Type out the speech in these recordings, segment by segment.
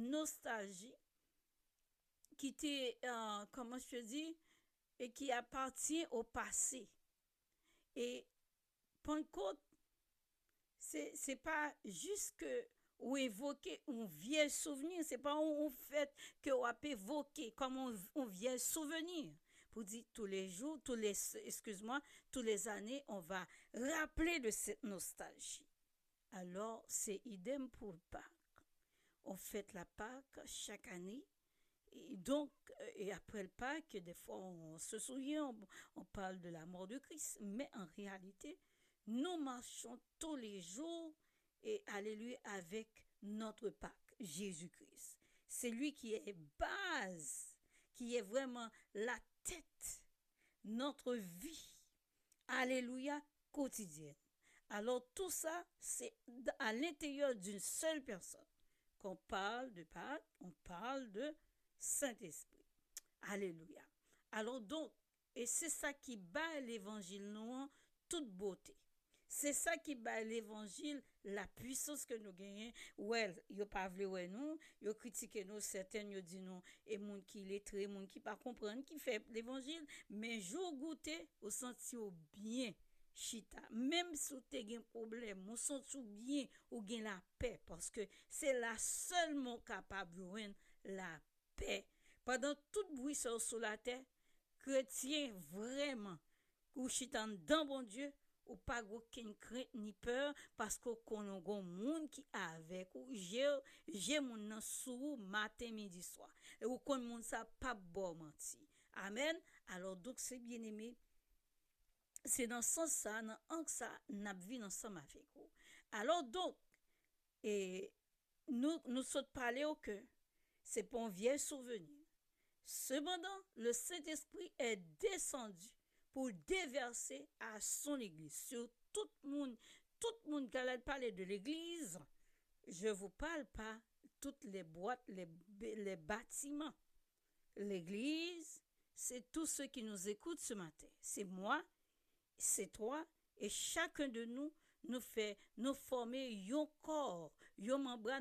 nostalgie qui était, comment je dis, et qui appartient au passé. Et Pentecôte, c'est pas juste que ou évoquer un vieux souvenir, c'est pas un fait que on peut évoquer comme un vieux souvenir. Pour dire tous les jours, excuse-moi, tous les années, on va rappeler de cette nostalgie. Alors, c'est idem pour le Pâques. On fête la Pâques chaque année. Et donc, et après le Pâques, des fois, on se souvient, on parle de la mort de Christ. Mais en réalité, nous marchons tous les jours et alléluia avec notre Pâques, Jésus-Christ. C'est lui qui est base, qui est vraiment la tête, notre vie, alléluia, quotidienne. Alors tout ça, c'est à l'intérieur d'une seule personne. Qu'on parle de Pâques, on parle de Saint-Esprit. Alléluia. Alors donc, et c'est ça qui bat l'évangile nous toute beauté. C'est ça qui bat l'évangile la puissance que nous gagnons. Ouais, yo pas vle ouais nous, yo critiqué nous certains yo dit nous et moun qui lettré, moun qui pas comprendre qui fait l'évangile, mais jour goûter au senti au bien chita, même si tu as un problème, on sent bien ou gain la paix parce que c'est la seule mon capable de joindre la paix. Pendant tout bruit sur la terre, chrétien vraiment, ou chitan dans bon Dieu, ou pas aucune crainte ni peur parce qu'on connaît un monde qui est avec ou j'ai mon sous matin midi soir et ou connaît monde ça pas bon menti. Amen. Alors donc c'est bien aimé, c'est dans ce sens-là, dans ça, nous vivons ensemble avec vous. Alors donc, et nous sommes parlé au cœur, c'est pour un vieil souvenir. Cependant, le Saint-Esprit est descendu pour déverser à son Église. Sur tout le monde qui a parlé de l'Église, je ne vous parle pas toutes les boîtes, les bâtiments. L'Église, c'est tous ceux qui nous écoutent ce matin. C'est moi, c'est toi, et chacun de nous nous fait nous former un corps, un membre,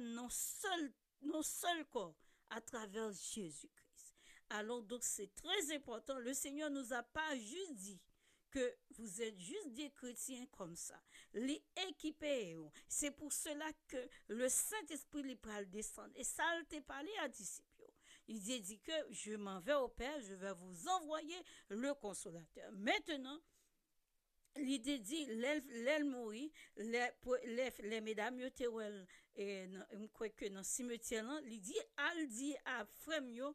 non seul corps à travers Jésus-Christ. Alors donc c'est très important. Le Seigneur nous a pas juste dit que vous êtes juste des chrétiens comme ça. Les équipés, c'est pour cela que le Saint-Esprit les pral descendre. Et ça, il t'a parlé à disciples. Il dit que je m'en vais au Père, je vais vous envoyer le consolateur. Maintenant, l'idée dit l'aile mourir les mesdames yo te wel et me crois que dans cimetière là il dit à frère yo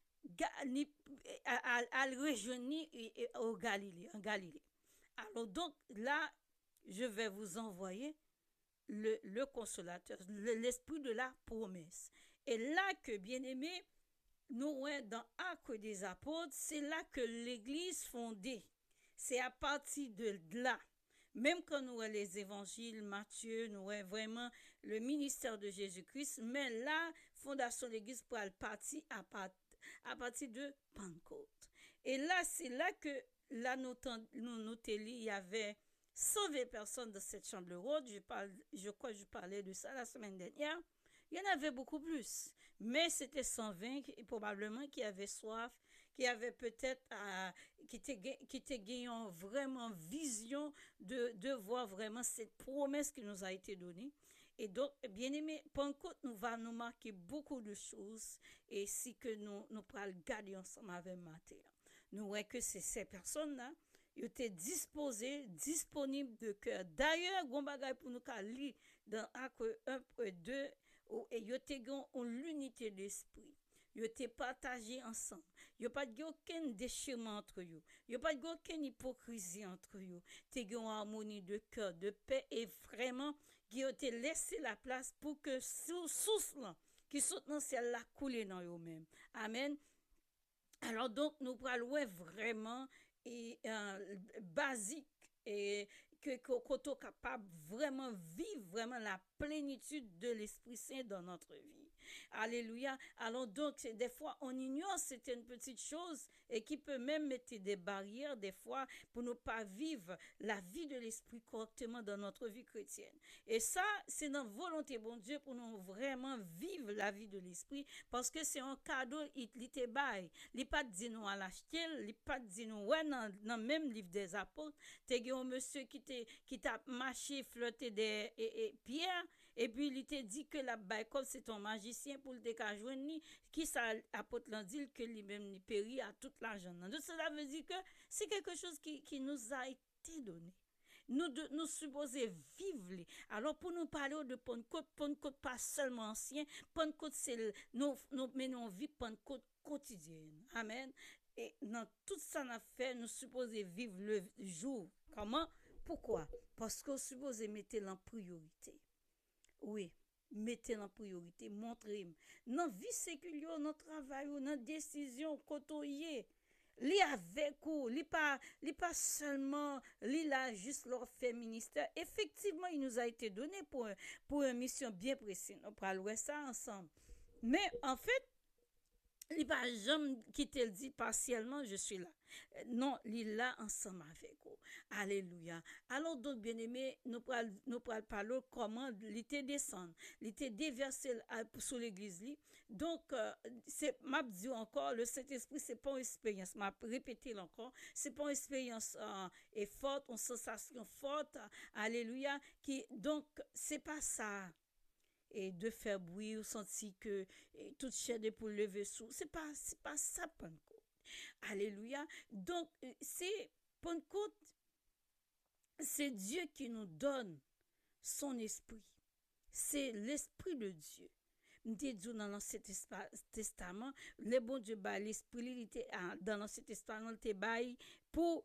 al rejoindre au Galilée en Galilée. Alors donc là je vais vous envoyer le consolateur, l'esprit de la promesse. Et là que bien aimé nous dans Actes des apôtres, c'est là que l'église fondée. C'est à partir de là, même quand nous avons les évangiles, Matthieu, nous avons vraiment le ministère de Jésus-Christ, mais la fondation de l'église pour partir à partir de Pentecôte. Et là, c'est là que là, nous il y avait 120 personnes dans cette chambre haute. Je crois que je parlais de ça la semaine dernière. Il y en avait beaucoup plus, mais c'était 120 et probablement qui avaient soif, qui avaient peut-être qui étaient gagnant vraiment vision de voir vraiment cette promesse qui nous a été donnée. Et donc, bien aimé, Pentecôte nous va nous marquer beaucoup de choses et si que nous pourrons garder ensemble avec Matthieu. Nous voyons que c'est ces personnes-là, ils étaient disposés, disponibles de cœur. D'ailleurs, gon bagay pour nous lire dans Actes 1 et 2, et ils étaient en l'unité d'esprit. Ils étaient partagés ensemble. Il n'y a pas de aucun déchirement entre eux. Il n'y a pas de aucune hypocrisie entre eux. Il y a une harmonie de cœur, de paix et vraiment, ils ont laissé la place pour que source là, qui saute dans le ciel la couler dans eux-mêmes. Amen. Alors donc, nous parlons vraiment et basique et qu'on est capable vraiment vivre vraiment la plénitude de l'Esprit Saint dans notre vie. Alléluia. Alors donc, des fois, on ignore certaines petites choses et qui peut même mettre des barrières des fois pour ne pas vivre la vie de l'Esprit correctement dans notre vie chrétienne. Et ça, c'est notre volonté, bon Dieu, pour nous vraiment vivre la vie de l'Esprit parce que c'est un cadeau, il te bail. Il n'est pas dit nous à l'acheter, il n'est pas dit nous, ouais, dans le même livre des apôtres, tu as un monsieur qui t'a marché, flotté des pierres, et puis il t'a dit que la baille, comme c'est un magicien pour le décajoindre, qui ça apôtre l'en dit que lui-même il périt à toute l'argent. Donc cela veut dire que c'est quelque chose qui nous a été donné. Nous supposons vivre. Alors pour nous parler de Pentecôte pas seulement ancien, Pentecôte c'est nous menons vie Pentecôte quotidienne. Amen. Et dans tout ça nous fait, nous supposons vivre le jour. Comment? Pourquoi? Parce qu'on suppose mettre en priorité. Oui, mettez en priorité, montrez. Dans vie séculière, dans travail, dans décision, côtoyer. Li avec ou, li pas seulement, li là juste leur fait ministère. Effectivement, il nous a été donné pour une mission bien précise. On parlera ça ensemble. Mais en fait, il pas jamais qui te le dit partiellement, je suis là. Non, il est là ensemble avec vous. Alléluia. Alors donc, bien-aimés, nous pourrons parler comment il était descendu, il était déversé sur l'église. Donc, c'est, m'a dit encore, le Saint-Esprit, c'est pas une expérience, m'a répété encore, c'est pas une expérience forte, une sensation forte, alléluia, donc, c'est pas ça. Et de faire bruit ou sentir que toute chair pour lever sous, c'est pas ça Pentecôte. Alléluia. Donc c'est Pentecôte, c'est Dieu qui nous donne son esprit. C'est l'esprit de Dieu. Nous disons dans l'Ancien Testament, le bon Dieu bat l'esprit, il était dans l'Ancien Testament, il était bail pour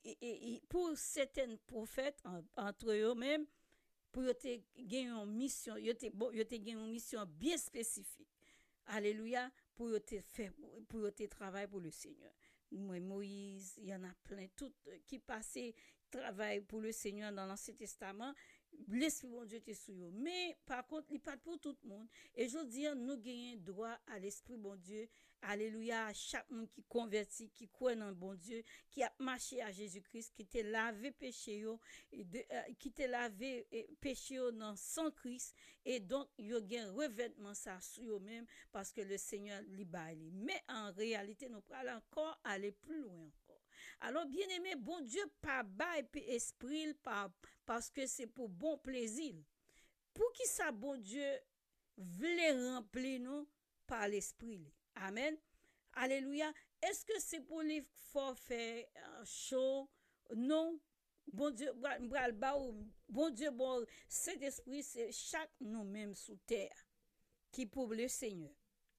certains prophètes entre eux-mêmes pour gagner une mission, une mission bien spécifique. Alléluia, pour travailler pour le Seigneur. Moi, Moïse, il y en a plein, tout qui passaient travail pour le Seigneur dans l'Ancien Testament. L'Esprit de Dieu était sur eux. Mais par contre, il n'est pas pour tout le monde. Et je dis, nous gagnons droit à l'Esprit bon Dieu. Alléluia, à chaque monde qui convertit, qui croit dans bon Dieu, qui a marché à Jésus-Christ, qui t'a lavé péché, qui t'a lavé péché dans son Christ. Et donc, il y a un revêtement ça sur eux-mêmes parce que le Seigneur libère. Mais en réalité, nous allons encore aller plus loin encore. Alors, bien aimé, bon Dieu, pas bas et esprit, parce que c'est pour bon plaisir. Pour qui ça, bon Dieu, voulait remplir nous par l'esprit. Amen. Alléluia. Est-ce que c'est pour les forfaits chaud? Non. Bon Dieu, bon Dieu, bon, cet esprit, c'est chaque nous-mêmes sous terre qui pour le Seigneur.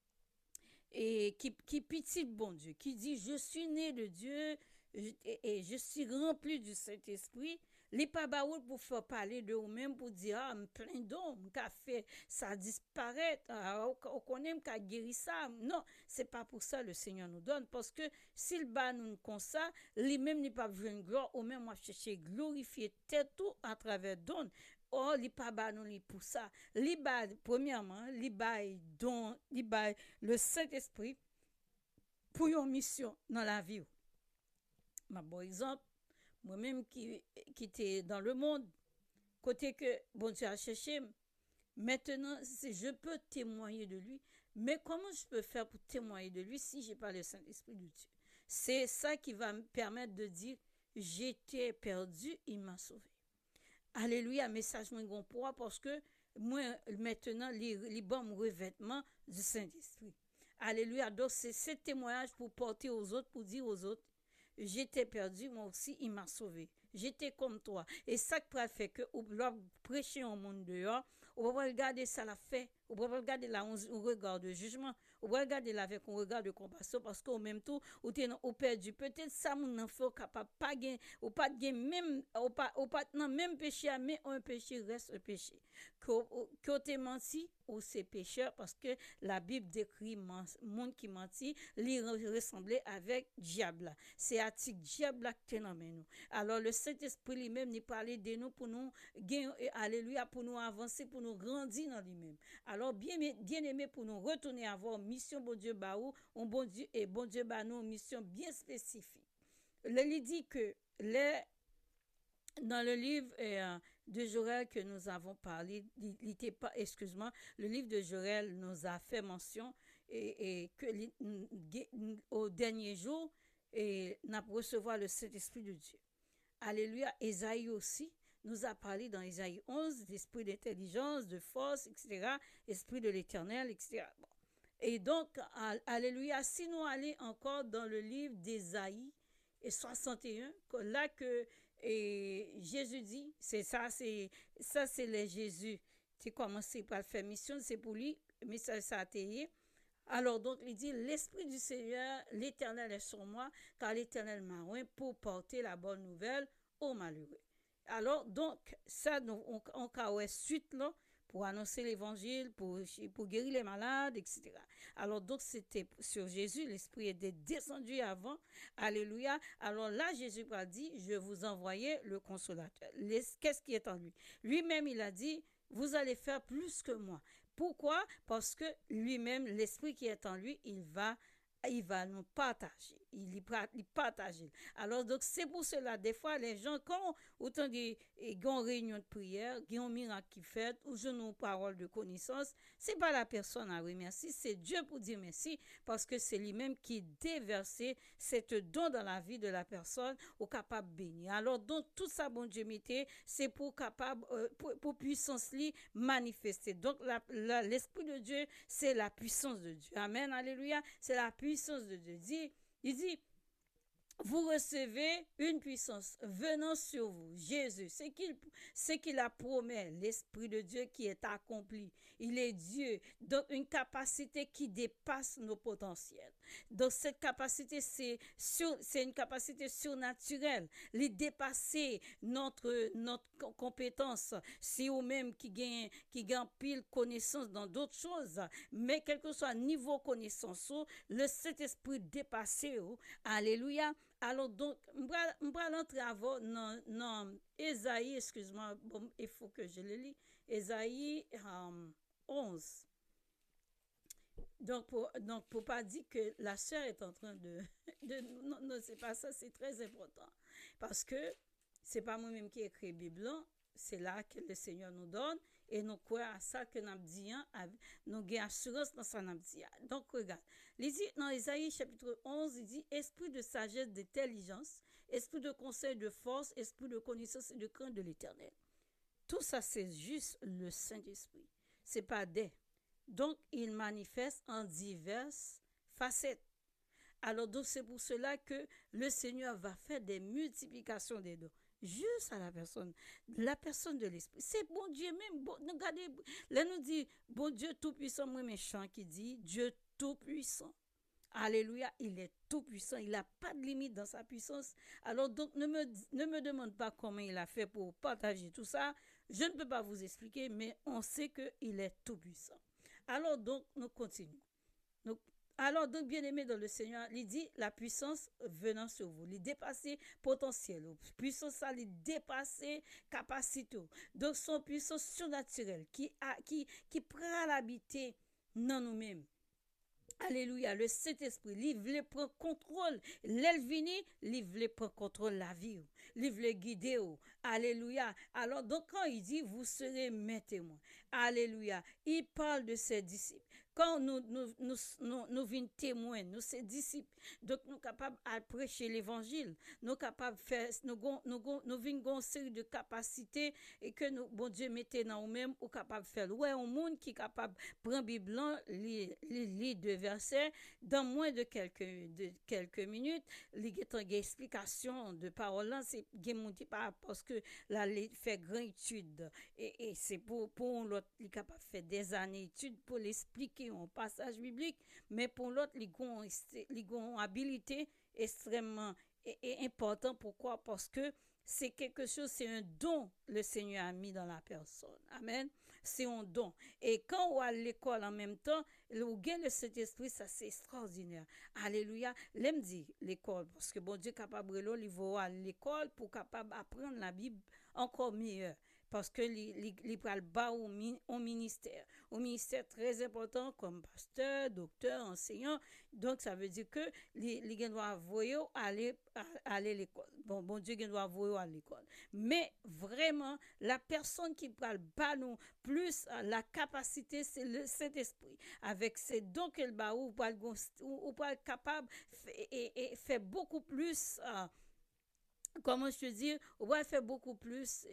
Et qui petit bon Dieu, qui dit, je suis né de Dieu et je suis rempli du Saint-Esprit. Les pas baoul pour faire parler de vous-même pour dire ah plein d'hommes qu'a fait ça disparaître on connaît qu'a guéri ça. Non, c'est pas pour ça le Seigneur nous donne parce que s'il bat nous comme ça, lui-même n'est pas besoin de gloire ou même moi chercher glorifier tout à travers don. Oh, li pas ba nous li pour ça. Li ba premièrement, li ba don, li ba le Saint-Esprit pour une mission dans la vie. Ma bon exemple, moi-même qui était dans le monde, côté que bon Dieu a cherché, maintenant, je peux témoigner de lui, mais comment je peux faire pour témoigner de lui si je n'ai pas le Saint-Esprit de Dieu? C'est ça qui va me permettre de dire, j'étais perdu, il m'a sauvé. Alléluia, message moins grand pour parce que moi, maintenant, les bons revêtements du Saint-Esprit. Alléluia, donc c'est ce témoignage pour porter aux autres, pour dire aux autres, j'étais perdu, moi aussi, il m'a sauvé. J'étais comme toi. Et ça qui fait que, on doit prêcher au monde dehors, on va regarder ça la fait, Ou pas regarder là un regard de jugement. Ou pas regarder là avec un regard de compassion parce qu'au même temps, ou perdu. Peut-être ça, mon enfant capable pas gain, ou pas gain même, ou pas dans même péché, mais un péché reste un péché. Que t'es menti, ou c'est pécheur parce que la Bible décrit monde qui mentit, lui ressembler avec diable. C'est attique diable qui est nous. Alors le Saint-Esprit lui-même nous parle de nous pour nous alléluia pour nous avancer, pour nous grandir dans lui-même. Alors bien aimé pour nous retourner à avoir mission bon Dieu baou, un bon Dieu et bon Dieu ba nous mission bien spécifique. Il dit que dans le livre de Joël que nous avons parlé, excuse-moi, le livre de Joël nous a fait mention et que au dernier jour, et nous recevoir le Saint-Esprit de Dieu. Alléluia. Ésaïe aussi nous a parlé dans Ésaïe 11 d'esprit d'intelligence, de force, etc., esprit de l'éternel, etc. Bon. Et donc, alléluia, si nous allons encore dans le livre d'Ésaïe 61, là que Jésus dit, c'est les Jésus. Tu commences par faire mission, c'est pour lui, mais ça a été. Alors donc, il dit, l'Esprit du Seigneur, l'Éternel est sur moi, car l'Éternel m'a oint pour porter la bonne nouvelle aux malheureux. Alors donc, ça, on a suite là, pour annoncer l'évangile, pour guérir les malades, etc. Alors donc, c'était sur Jésus, l'Esprit était descendu avant. Alléluia. Alors là, Jésus a dit, je vous envoyais le consolateur. Qu'est-ce qui est en lui? Lui-même, il a dit, vous allez faire plus que moi. Pourquoi? Parce que lui-même, l'Esprit qui est en lui, il va nous partager. Il partage. Alors, donc, c'est pour cela, des fois, les gens, quand autant de réunion de prière, ils ont un miracle qui fait, ou je n'ai parole de connaissance, c'est pas la personne à remercier, c'est Dieu pour dire merci, parce que c'est lui-même qui déverse cette don dans la vie de la personne, au capable de bénir. Alors, donc, tout ça, bon Dieu, c'est pour capable, pour puissance li manifester. Donc, l'Esprit de Dieu, c'est la puissance de Dieu. Amen, alléluia, c'est la puissance de Dieu. Il dit, vous recevez une puissance venant sur vous. Jésus, c'est qu'il a promis, l'Esprit de Dieu qui est accompli. Il est Dieu, donc une capacité qui dépasse nos potentiels. Donc cette capacité, c'est une capacité surnaturelle. Les dépasser notre compétence. Si ou même qui gagne pile connaissance dans d'autres choses, mais quel que soit niveau connaissance, le Saint-Esprit dépassé. Alléluia. Alors donc, je vais entrer avant dans Ésaïe, excuse-moi, bon, il faut que je le lis. Ésaïe 11. Donc, pour pas dire que la sœur est en train non, c'est pas ça, c'est très important. Parce que c'est pas moi-même qui écris la Bible, c'est là que le Seigneur nous donne et nous croyons à ça que nous disons, nous avons assurance dans ça nous dit. Donc, regarde. Il dit dans Ésaïe chapitre 11, il dit esprit de sagesse, d'intelligence, esprit de conseil, de force, esprit de connaissance et de crainte de l'Éternel. Tout ça, c'est juste le Saint-Esprit. C'est pas des. Donc, il manifeste en diverses facettes. Alors, donc, c'est pour cela que le Seigneur va faire des multiplications des dons. Juste à la personne de l'Esprit. C'est bon Dieu même. Regardez, là nous dit, bon Dieu tout-puissant, moi méchant qui dit, Dieu tout-puissant. Alléluia, il est tout-puissant, il n'a pas de limite dans sa puissance. Alors donc, ne me demande pas comment il a fait pour partager tout ça. Je ne peux pas vous expliquer, mais on sait qu'il est tout-puissant. Alors donc, nous continuons. Alors donc, bien-aimé dans le Seigneur, il dit la puissance venant sur vous, il dépasse potentiel, puissance ça, il dépasse capacité. Donc, son puissance surnaturelle qui prend l'habiter dans nous-mêmes. Alléluia, le Saint-Esprit, il veut prendre contrôle. L'Elvini, il veut prendre contrôle de la vie. Il veut guider. Alléluia. Alors, donc, quand il dit, vous serez mes témoins. Alléluia. Il parle de ses disciples. quand nous venons témoins, nous sommes disciples, donc nous sommes capables de prêcher l'évangile, nous sommes capables de faire, nous venons une série de capacités et que nous, bon Dieu, mettez dans nous-mêmes, ou capable de faire. Ouais, un monde qui est capable de prendre la Bible, lire deux versets, dans moins de quelques minutes, il y a une explication de parole là, c'est pas parce que là, il fait grande étude et c'est pour l'autre, il est capable de faire des années d'études pour l'expliquer un passage biblique, mais pour l'autre, il a une habilité extrêmement important. Pourquoi? Parce que c'est quelque chose, c'est un don le Seigneur a mis dans la personne. Amen. C'est un don. Et quand on va à l'école en même temps, le gain de cet esprit, ça c'est extraordinaire. Alléluia. L'aime dit l'école, parce que bon Dieu est capable de l'envoyer à l'école pour capable apprendre la Bible encore mieux. Parce que les pral bas au ministère. Au ministère très important comme pasteur, docteur, enseignant. Donc ça veut dire que les gens doivent voyer aller à l'école. Bon Dieu doit voyer à l'école. Mais vraiment, la personne qui pral bas nous plus la capacité, c'est le Saint-Esprit. Avec ces dons qu'elle bat, ou pas capable et fait beaucoup plus comment je veux dire, on va faire beaucoup plus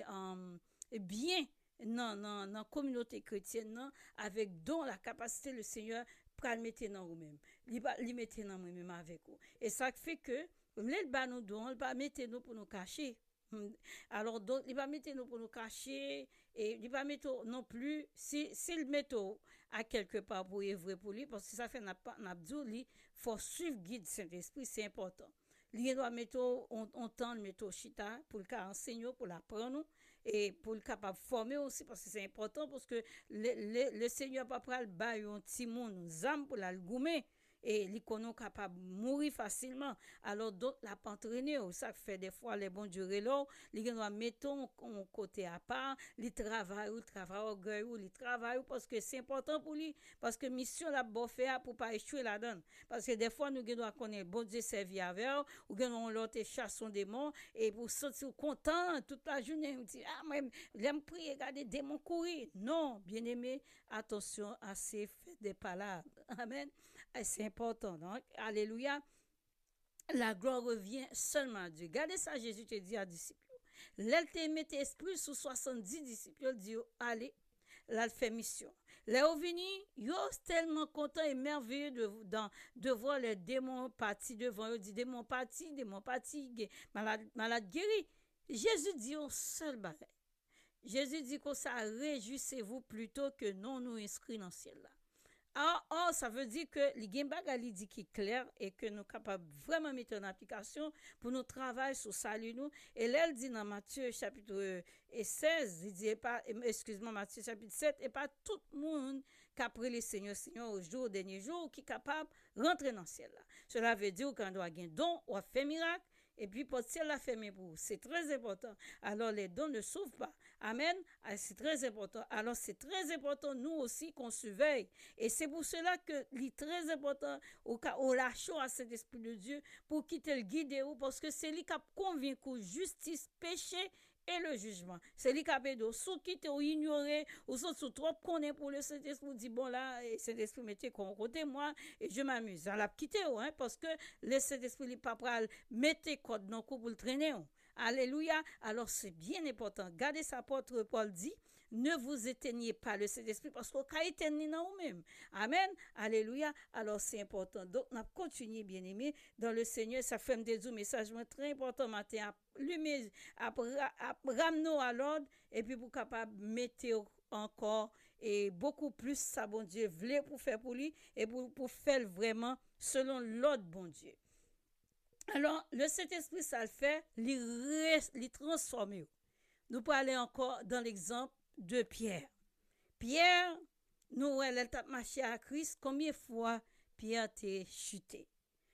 et bien dans la communauté chrétienne non, avec dont la capacité le Seigneur pour le mettre dans nous-mêmes. Il mettre dans nous-mêmes avec vous. Et ça fait que les bas nous dons, il va mettre nous pour nous cacher. Alors donc il va mettre nous pour nous cacher et il va mettre non plus s'il met à quelque part pour œuvrer pour lui parce que ça fait n'a dit faut suivre guide Saint-Esprit, c'est important. Il doit mettre on temps mettre chita pour le cas enseigner pour l'apprendre et pour le capable former aussi parce que c'est important parce que le Seigneur pas pral ba un petit monde zam pour la goumer et les connaît capable mourir facilement alors d'autres la pas entraîner ça fait des fois les bons durer là les doit mettre on côté à part les travail orgueil ou les travail parce que c'est important pour lui parce que mission la bon faire pour pas échouer là-dedans parce que des fois nous doit connaître bon Dieu servir avec ou on l'autre chasse son démon et pour sentir content toute la journée on dit ah moi j'aime prier regarder démon courir non bien-aimé attention à ces faits des palabres amen. C'est important. Donc, alléluia. La gloire revient seulement à Dieu. Regardez ça, Jésus te dit à disciples. L'elle te mette esprit sous 70 disciples. Il dit, allez, là, fait mission. Là, au venu, yo tellement content et merveilleux de voir les démons partis devant eux. Il dit, démons partis, malade guéri. Jésus dit au seul bagage. Jésus dit que ça réjouissez-vous plutôt que non nous inscrits dans le ciel là. Ça veut dire que les Gimbag dit qui est clair et que nous sommes capables vraiment mettre en application pour nous travailler sur salut nous. Et là, elle dit dans Matthieu chapitre 16, il dit pas, excuse-moi, Matthieu chapitre 7, et pas tout le monde qui après le Seigneur au jour, au dernier jour, qui est capable de rentrer dans le ciel là. Cela veut dire qu'on doit gagner don, on fait miracle. Et puis, pour ciel la fermé pour vous. C'est très important. Alors, les dons ne sauvent pas. Amen. C'est très important. Alors, c'est très important, nous aussi, qu'on surveille. Et c'est pour cela que c'est très important, au cas où lâchons à cet esprit de Dieu pour quitter le guide, parce que c'est lui qui a convaincu justice, péché et le jugement. C'est lui qui a pédo. Sous quitter ou ignorer, ou sous trop connaître pour le Saint-Esprit, dit bon là, Saint-Esprit mettez côté moi et je m'amuse. On l'a quitté, hein, parce que le Saint-Esprit n'est pas prêt à mettre code dans le coup pour le traîner. Alléluia. Alors c'est bien important. Gardez sa porte, Paul dit. Ne vous éteignez pas le Saint-Esprit parce qu'on a éteigné dans vous-même. Amen. Alléluia. Alors c'est important. Donc, on a continué, bien aimé, dans le Seigneur. Ça fait des messages très important matin à lumière, à ramener à l'ordre et puis pour capable mettre encore et beaucoup plus ça, bon Dieu, voulait pour faire pour lui et pour faire vraiment selon l'ordre, bon Dieu. Alors, le Saint-Esprit, ça le fait, il transforme. Nous pouvons aller encore dans l'exemple de Pierre. Pierre, nous, elle a marché à Christ. Combien de fois Pierre a chuté?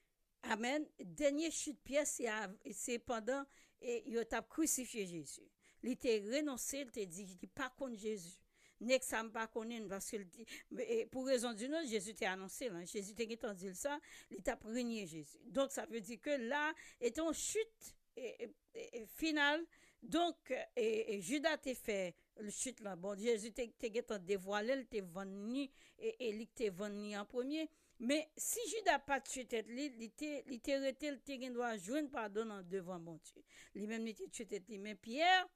Amen. Dernier chute Pierre, c'est pendant il a crucifié Jésus. Il a renoncé, il a dit, il dit pas contre Jésus. N'est que ça me pas connaître parce que pour raison d'une autre, Jésus t'a annoncé, là. Jésus t'a dit ça, il t'a renié Jésus. Donc ça veut dire que là, est en chute finale. Donc, Judas t'a fait le chute là. Bon, Jésus t'a dévoilé, il t'a vendu et il t'a vendu en premier. Mais si Judas pas tué tête, il était arrêté, il t'a doit joindre pardon devant mon Dieu. Lui-même, il était tué tête. Mais Pierre,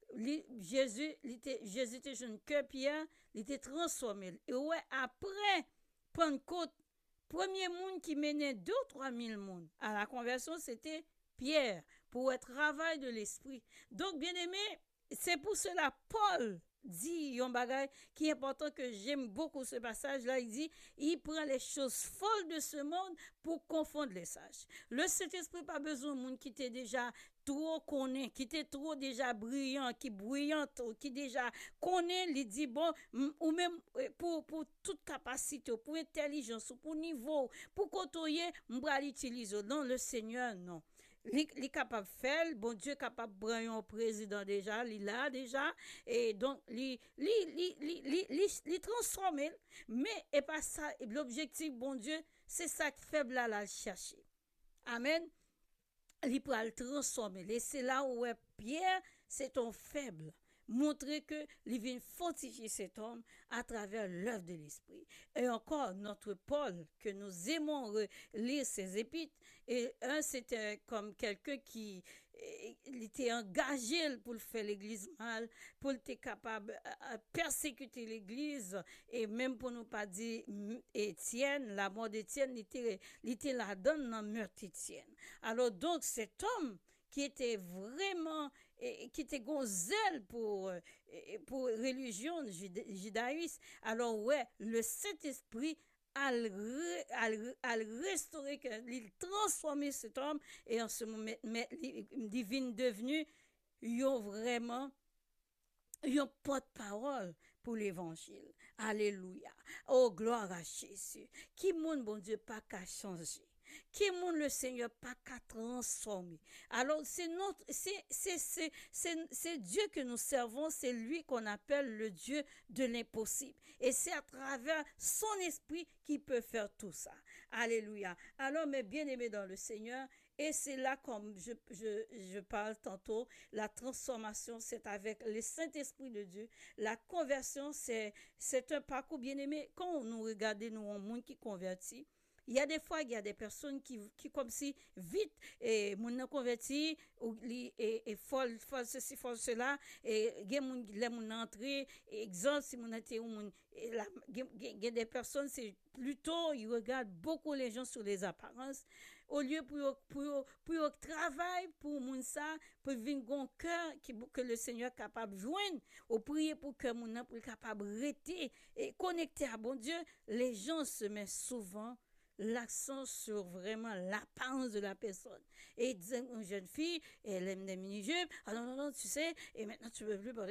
Jésus était jeune que Pierre, il était transformé. Et ouais, après Pentecôte, premier monde qui menait 2 ou 3 000 monde à la conversion, c'était Pierre, pour le travail de l'esprit. Donc, bien aimé, c'est pour cela Paul dit un bagage qui est important, que j'aime beaucoup ce passage là. Il dit, il prend les choses folles de ce monde pour confondre les sages. Le Saint-Esprit pas besoin de monde qui était déjà trop connaît, qui était trop déjà brillant, qui bruyante, qui déjà connaît, il dit bon, ou même pour toute capacité, pour intelligence, pour niveau, pour côtoyer, m'bral l'utiliser. Non, le Seigneur, non. Il est capable de faire, bon Dieu est capable de prendre un président déjà, il l'a déjà, et donc, il transforme, mais et pas ça, l'objectif, bon Dieu, c'est ça que faible là, le chercher. Amen. Il peut le transformer. Et c'est là où Pierre, c'est un faible. Montrer que il vient fortifier cet homme à travers l'œuvre de l'esprit. Et encore, notre Paul, que nous aimons lire ses épîtres, et c'était comme quelqu'un qui il était engagé pour faire l'église mal, pour être capable de persécuter l'église, et même pour ne pas dire Étienne, la mort d'Étienne, il était là-dedans dans le meurtre d'Étienne. Alors donc cet homme qui était vraiment, qui était gonzèle pour religion judaïsme, alors ouais, le Saint-Esprit a restauré, il transformé cet homme, et en ce moment, divine devenu, ils ont vraiment, ils ont porte-parole pour l'évangile. Alléluia. Oh, gloire à Jésus. Qui monde, bon Dieu, pas qu'à changer. Qui monde le Seigneur pas qu'à transformer. Alors c'est Dieu que nous servons, c'est lui qu'on appelle le Dieu de l'impossible. Et c'est à travers son esprit qu'il peut faire tout ça. Alléluia. Alors mes bien-aimés dans le Seigneur, et c'est là, comme je parle tantôt, la transformation, c'est avec le Saint-Esprit de Dieu. La conversion, c'est un parcours bien-aimé. Quand nous regardons, nous, un monde qui convertit, il y a des fois, il y a des personnes qui comme si, vite, et mon converti, et folle ceci, folle cela, et il y a mon entrée, exemple, si mon été, il y a des personnes, c'est plutôt, ils regardent beaucoup les gens sur les apparences, au lieu pour travailler pour mon ça, pour venir un cœur que le Seigneur est capable de joindre, ou prier pour que mon âme soit capable de rester et connecter à bon Dieu, les gens se mettent souvent l'accent sur vraiment l'apparence de la personne. Et disant une jeune fille, elle aime des mini-jupes, ah non, non, non, tu sais, et maintenant tu ne veux plus parler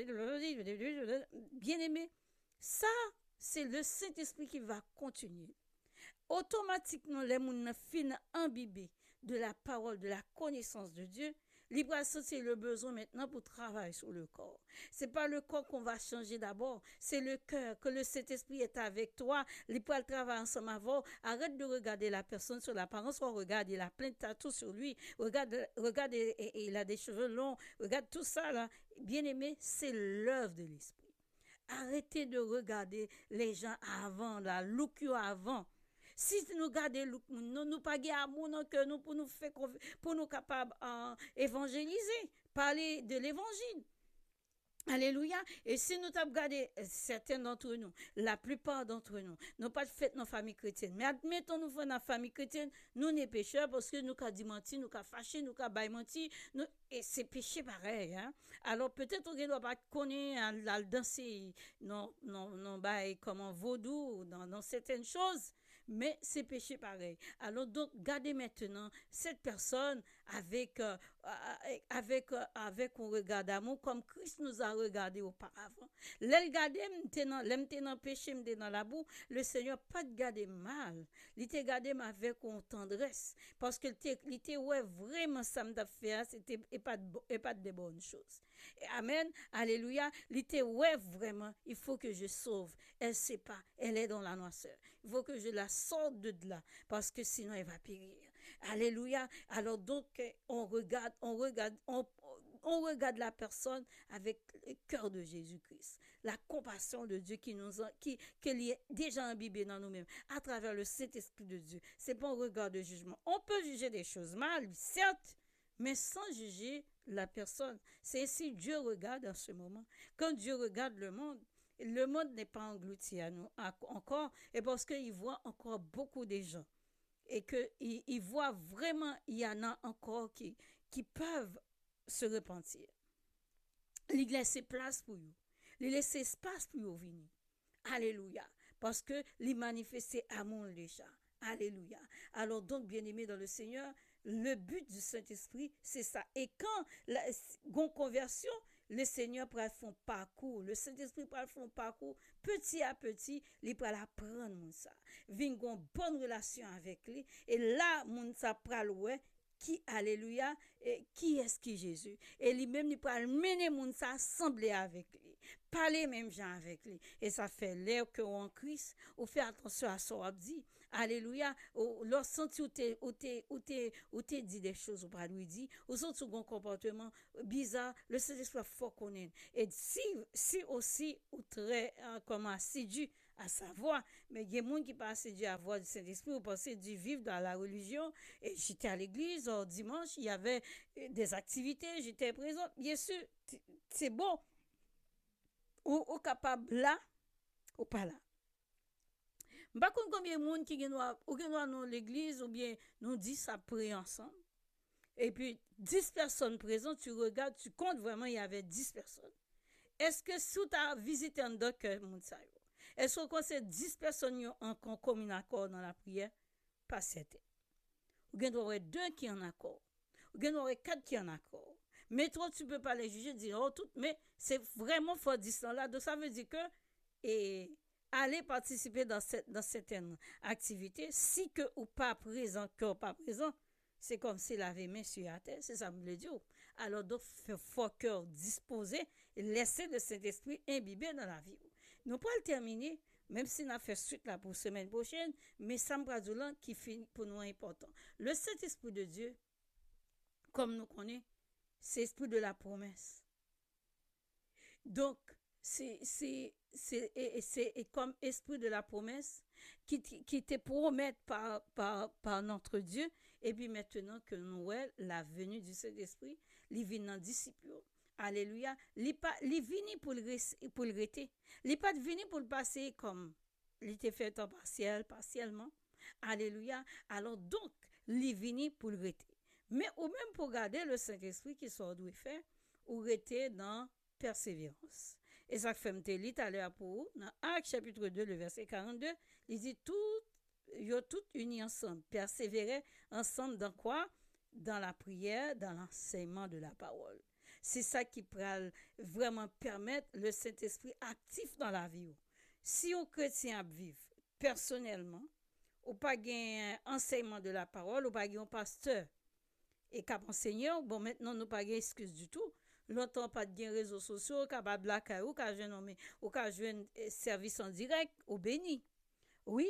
de bien aimé. Ça, c'est le Saint-Esprit qui va continuer. Automatiquement, les gens finissent imbibés de la parole, de la connaissance de Dieu. Libre c'est le besoin maintenant pour travailler sur le corps. C'est pas le corps qu'on va changer d'abord, c'est le cœur, que le Saint-Esprit est avec toi. Les poils travaillent ensemble avant. Arrête de regarder la personne sur l'apparence, regarde, il a plein de tatous sur lui. Regarde, et il a des cheveux longs. Regarde tout ça là. Bien aimé, c'est l'œuvre de l'Esprit. Arrêtez de regarder les gens avant, la look you avant. Si nous regardons, nous pas amour dans que nous pour nous faire, pour nous capables évangéliser, parler de l'évangile. Alléluia. Et si nous avons regardé certains d'entre nous, la plupart d'entre nous, n'ont pas fait nos familles chrétiennes. Mais admettons nous faisons la famille chrétienne, nous sommes pécheurs parce que nous avons dit menti, nous avons fâché, nous avons menti. Et c'est péché pareil. Hein? Alors peut-être qu'on ne doit pas connaître la danser, non, comme un vaudou dans certaines choses. Mais c'est péché pareil. Alors donc, gardez maintenant cette personne avec un regard d'amour comme Christ nous a regardé auparavant. L'elle gardé, m'te dans péché, m'te dans la boue, le Seigneur pas de garder mal. Il te gardé avec une tendresse parce que il était ouais vraiment ça me fait c'était et pas de bonnes choses. Amen. Alléluia. Il était ouais vraiment, il faut que je sauve. Elle sait pas, elle est dans la noirceur. Il faut que je la sorte de là parce que sinon elle va périr. Alléluia. Alors donc on regarde, on On regarde la personne avec le cœur de Jésus-Christ. La compassion de Dieu qui est déjà imbibée dans nous-mêmes à travers le Saint-Esprit de Dieu. C'est pas un regard de jugement. On peut juger des choses mal, certes, mais sans juger la personne. C'est ainsi Dieu regarde en ce moment. Quand Dieu regarde le monde n'est pas englouti à nous encore, et parce qu'il voit encore beaucoup de gens. Et qu'il voit vraiment, il y en a encore qui peuvent se repentir. Il laisse place pour eux. Il laisse espace pour eux venir. Alléluia. Parce que il manifeste amour déjà. Alléluia. Alors donc, bien-aimés dans le Seigneur, le but du Saint-Esprit, c'est ça. Et quand la conversion, le Seigneur prend son parcours, le Saint-Esprit prend son parcours, petit à petit, il prend apprendre mon ça. Vient une bonne relation avec lui. Et là, mon ça prend ouais, qui, alléluia, et qui est-ce qui Jésus? Et lui-même, il prend mener mon ça assembler avec lui. Parler même gens avec lui. Et ça fait l'air que en Christ, ou fait attention à ce qu'on dit. Alléluia. Lorsque tu dit des choses ou pas lui dit, ou senti un comportement bizarre, le Saint-Esprit faut connaître. Et si aussi ou très comment assidu à sa voix, mais il y a des gens qui pas assidu à la voix du Saint-Esprit, ou penser du vivre dans la religion. Et j'étais à l'église dimanche, il y avait des activités, j'étais présent. Bien sûr, c'est bon. Ou capable là ou pas là. Par contre, combien de monde qui sont dans l'église ou bien nous dit ça prier ensemble. Et puis 10 personnes présentes, tu regardes, tu comptes vraiment, il y avait 10 personnes. Est-ce que si tu as visité un docteur, est-ce que c'est 10 personnes en commun accord dans la prière? Pas certain. Ou bien tu aurais 2 qui en accord. Ou bien tu aurais 4 qui en accord. Mais toi, tu ne peux pas les juger, dire, oh, tout, mais c'est vraiment fort distant là. Donc, ça veut dire que aller participer dans certaines activités, si que ou pas présent, c'est comme s'il avait main sur la terre, c'est ça me le dit. Alors, donc, faut cœur disposé et laisser le Saint-Esprit imbiber dans la vie. Nous pas le terminer, même si on a fait suite là pour semaine prochaine, mais ça me dit qui finit pour nous important. Le Saint-Esprit de Dieu, comme nous connaissons, c'est l'esprit de la promesse. Donc, c'est comme esprit de la promesse qui te promet par notre Dieu. Et puis maintenant que nous avons la venue du Saint-Esprit, il vient dans disciple. Alléluia. Il vient pour le rester. Il n'est pas venu pour le passer comme il était fait en partiellement. Alléluia. Alors donc, il vient pour le rester. Mais ou même pour garder le Saint-Esprit qui soit doit faire, ou rester dans persévérance. Et ça fait me lit à l'heure pour vous, dans Actes chapitre 2, le verset 42, il dit ils ont tout unis ensemble, persévérer ensemble dans quoi? Dans la prière, dans l'enseignement de la parole. C'est ça qui peut vraiment permettre le Saint-Esprit actif dans la vie. Si on chrétien vivre personnellement, ou pas un enseignement de la parole, ou pas un pasteur, et cap enseigner, bon maintenant nous pas d'excuse du tout. Longtemps pas de réseaux sociaux, capable la ou ka jeune ou ka jeune service en direct ou béni. Oui.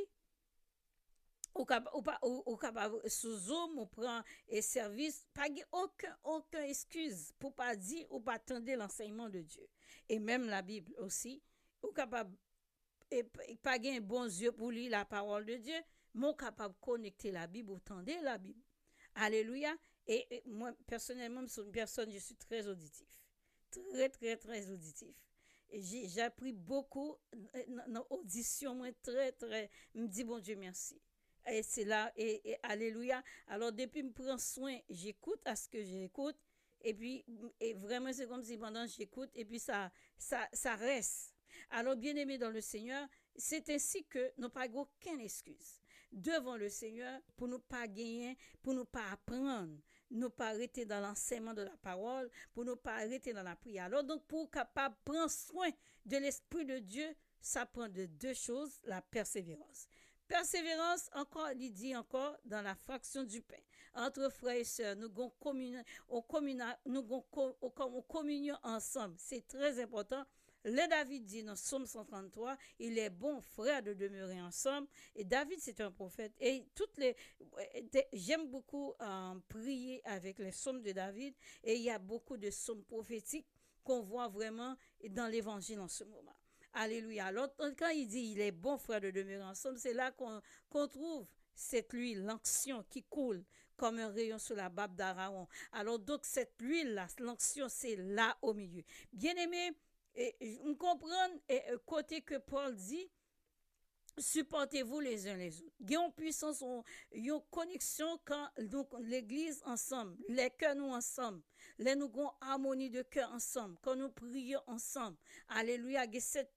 Ou capable sous Zoom ou prend et service, pas aucun excuse pour pas dire ou pas attendre l'enseignement de Dieu. Et même la Bible aussi, ou capable et pas un bon yeux pour lire la parole de Dieu, mais capable connecter la Bible ou tendre la Bible. Alléluia. Et moi, personnellement, je suis une personne, je suis très auditif. Très, très, très auditif. Et j'ai appris beaucoup dans l'audition, moi, très, très. Je me dis, bon Dieu, merci. Et c'est là, et alléluia. Alors, depuis que je prends soin, j'écoute à ce que j'écoute. Et puis, et vraiment, c'est comme si pendant que j'écoute, et puis ça reste. Alors, bien-aimés dans le Seigneur, c'est ainsi que nous n'avons aucune excuse devant le Seigneur pour ne pas gagner, pour ne pas apprendre, ne pas arrêter dans l'enseignement de la parole, pour ne pas arrêter dans la prière. Alors donc pour capable prendre soin de l'Esprit de Dieu, ça prend de 2 choses, la persévérance. Persévérance, encore, il dit encore, dans la fraction du pain. Entre frères et sœurs, nous avons communion ensemble. C'est très important. Le David dit dans Psaume 133, il est bon, frère, de demeurer ensemble. Et David, c'est un prophète. Et j'aime beaucoup prier avec les psaumes de David. Et il y a beaucoup de psaumes prophétiques qu'on voit vraiment dans l'évangile en ce moment. Alléluia. Alors, quand il dit il est bon, frère, de demeurer ensemble, c'est là qu'on trouve cette huile, l'onction qui coule comme un rayon sur la barbe d'Aaron. Alors, donc, cette huile-là, l'onction, c'est là au milieu. Bien aimé, on comprend côté que Paul dit, supportez-vous les uns les autres. Il y a une puissance, une connexion quand donc l'église ensemble, les cœurs nous ensemble, les nous avons harmonie de cœur ensemble, quand nous prions ensemble. Alléluia, il y a cette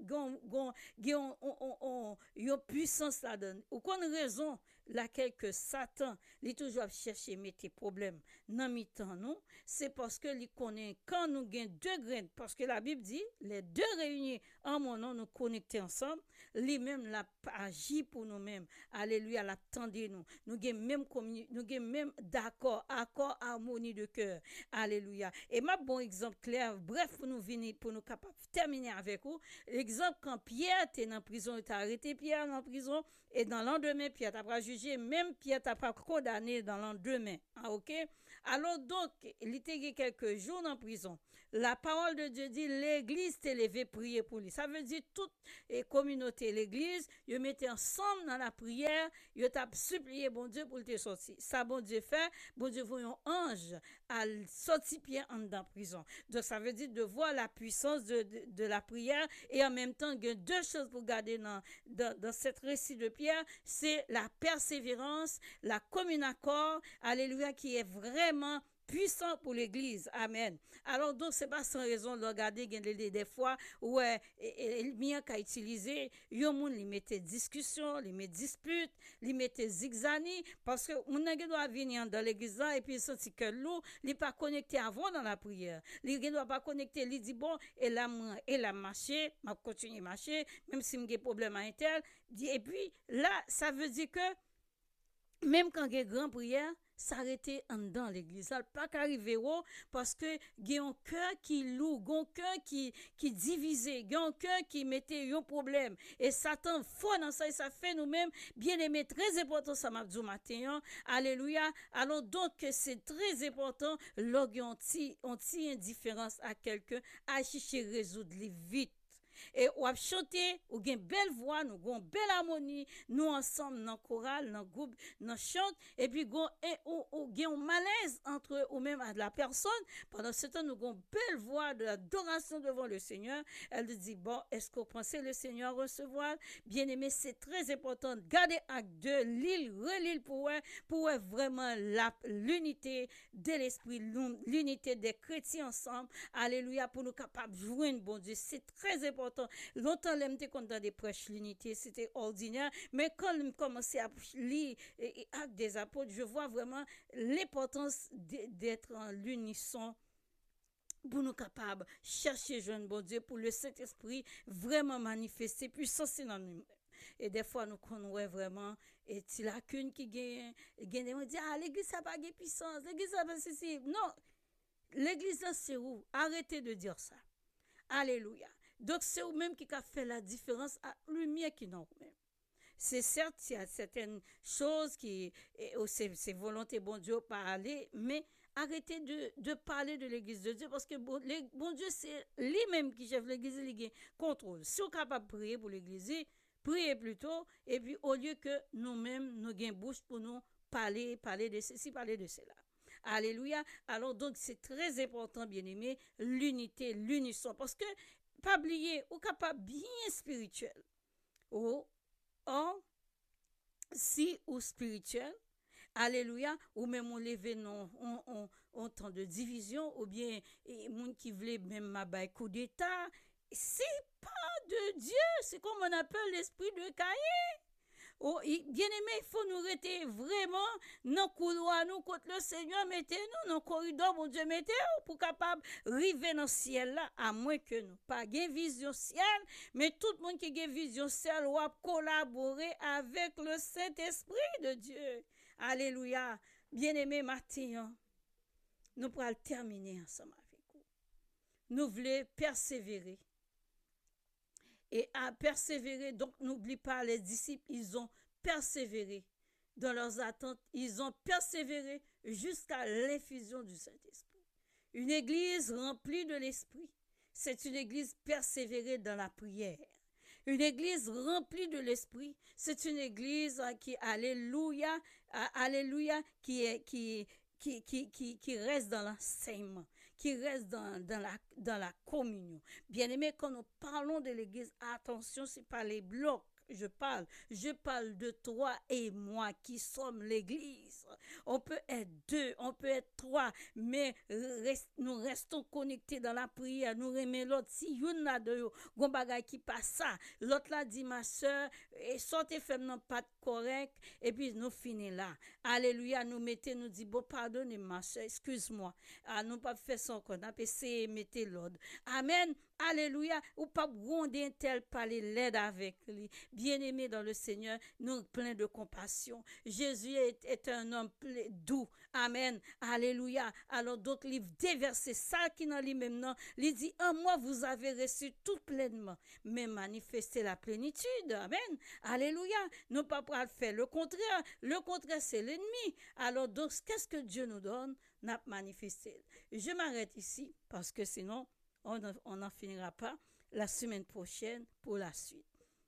une puissance là-dedans. Ou qu'on raison laquelle que Satan, il toujours chercher mettre des problèmes dans mi-temps nous, c'est parce que il connaît quand nous gagnons deux graines, parce que la Bible dit les deux réunis en mon nom nous connecter ensemble. Lui-même l'a agi pour nous-mêmes. Alléluia, l'attendez nous. Nous avons même d'accord, accord, harmonie de cœur. Alléluia. Et ma bon exemple clair, bref, pour nous venir, pour nous capables terminer avec vous. L'exemple quand Pierre était dans la prison, il t'a arrêté Pierre dans la prison, et dans le lendemain, Pierre t'a pas jugé, même Pierre t'a pas condamné dans le lendemain. Ah, ok? Alors donc, il était quelques jours en prison. La parole de Dieu dit, l'église t'est levée prier pour lui. Ça veut dire toute communauté, l'église, ils mettaient ensemble dans la prière, ils t'a supplié bon Dieu pour te sortir. Ça bon Dieu fait, bon Dieu voit un ange à sortir Pierre en dans prison. Donc ça veut dire de voir la puissance de la prière et en même temps, il y a deux choses pour garder dans cette récit de Pierre, c'est la persévérance, la commune accord, alléluia, qui est vraiment puissant pour l'église. Amen. Alors donc c'est pas sans raison de regarder des fois où il bien qu'à utiliser yo moun li mette discussion, li mette dispute, li mette zigzani parce que on doit venir dans l'église là et puis senti que l'eau li pas connecté avant dans la prière. Li doit pas connecter, li dit bon et la marcher, m'a continuer marcher même si m'ai problème à un tel et puis là ça veut dire que même quand il y a grand prière, s'arrêter en dedans l'église. Ça pas qu'arriver parce que il y a un cœur qui loue, un cœur qui divisé, il y a un cœur qui mettait un problème. Et Satan faut dans ça et ça fait nous-mêmes bien aimé très important ça m'a dit matin. Alléluia. Alors donc c'est très important lorsqu'on tient indifférence à quelqu'un à chercher résoudre vite. Et ou a chanter ou gen belle voix nous gon belle harmonie nous ensemble dans chorale dans groupe dans chante et puis gon ou gen un malaise entre ou même à la personne pendant ce temps nous gon belle voix de l'adoration devant le Seigneur. Elle dit bon est-ce qu'on pensait le Seigneur recevoir bien aimé c'est très important garder acte de l'île relire pour vraiment l'unité de l'esprit l'unité des chrétiens ensemble alléluia pour nous capables de joindre bon Dieu c'est très important. Longtemps, j'étais content des prêches l'unité, c'était ordinaire. Mais quand je commençais à lire Actes des apôtres, je vois vraiment l'importance d'être en l'unisson pour nous capables de chercher jeune bon Dieu, pour le Saint-Esprit vraiment manifester puissance dans nous. Et des fois, nous connaissons vraiment et si lacune qui gagne, on dit ah l'église ça pas de puissance, l'église ça pas ceci. Non, l'église c'est où? Arrêtez de dire ça. Alléluia. Donc, c'est vous-même qui a fait la différence à lumière qui n'en même. C'est certes, il y a certaines choses qui, c'est volonté, bon Dieu, parler, mais arrêtez de parler de l'église de Dieu parce que bon Dieu, c'est lui-même qui chef l'église, il contrôle. Si vous êtes capable de prier pour l'église, priez plutôt, et puis au lieu que nous-mêmes, nous gagnons bouche pour nous parler de ceci, parler de cela. Alléluia. Alors donc, c'est très important, bien aimé, l'unité, l'unisson, parce que pas oublier ou capable bien spirituel ou si ou spirituel alléluia ou même on lever non on temps de division ou bien moun qui voulait même ma bail coup d'état c'est pas de Dieu c'est comme on appelle l'esprit de Caïn. Oh, bien aimé, il faut nous rester vraiment dans le couloir, nous, contre le Seigneur, mettez-nous dans le corridor, mon Dieu, mettez-nous pour capable arriver dans le ciel là, à moins que nous pas une vision ciel, mais tout le monde qui a une vision ciel doit collaborer avec le Saint-Esprit de Dieu. Alléluia. Bien aimé, matin, nous pourrons terminer ensemble avec vous. Nous voulons persévérer et a persévéré. Donc, n'oublie pas, les disciples, ils ont persévéré dans leurs attentes. Ils ont persévéré jusqu'à l'infusion du Saint-Esprit. Une église remplie de l'Esprit, c'est une église persévérée dans la prière. Une église remplie de l'Esprit, c'est une église qui, alléluia, alléluia, qui reste dans l'enseignement, qui reste dans la communion. Bien aimé, quand nous parlons de l'église, attention, ce n'est pas les blocs. Je parle de toi et moi qui sommes l'église. On peut être deux, on peut être trois, mais nous restons connectés dans la prière. Nous remettons l'autre. Si une là de gon bagay qui passe ça, l'autre là dit ma soeur, et sortez femme non pas correct, et puis nous finissons là. Alléluia, nous mettons, nous dit bon pardonnez ma soeur, excuse-moi. Ah, nous pas fait son qu'on a essayé mettre l'ordre. Amen. Alléluia, ou pas gronder un tel parler l'aide avec lui. Bien-aimé dans le Seigneur, nous plein de compassion. Jésus est un homme doux. Amen. Alléluia. Alors d'autres livres déversés, ça qui dans lui-même, non, il dit, en moi vous avez reçu tout pleinement, mais manifestez la plénitude. Amen. Alléluia. Nous pas pour faire le contraire. Le contraire, c'est l'ennemi. Alors donc, qu'est-ce que Dieu nous donne? N'a manifesté. Je m'arrête ici parce que sinon, on n'en finira pas la semaine prochaine pour la suite.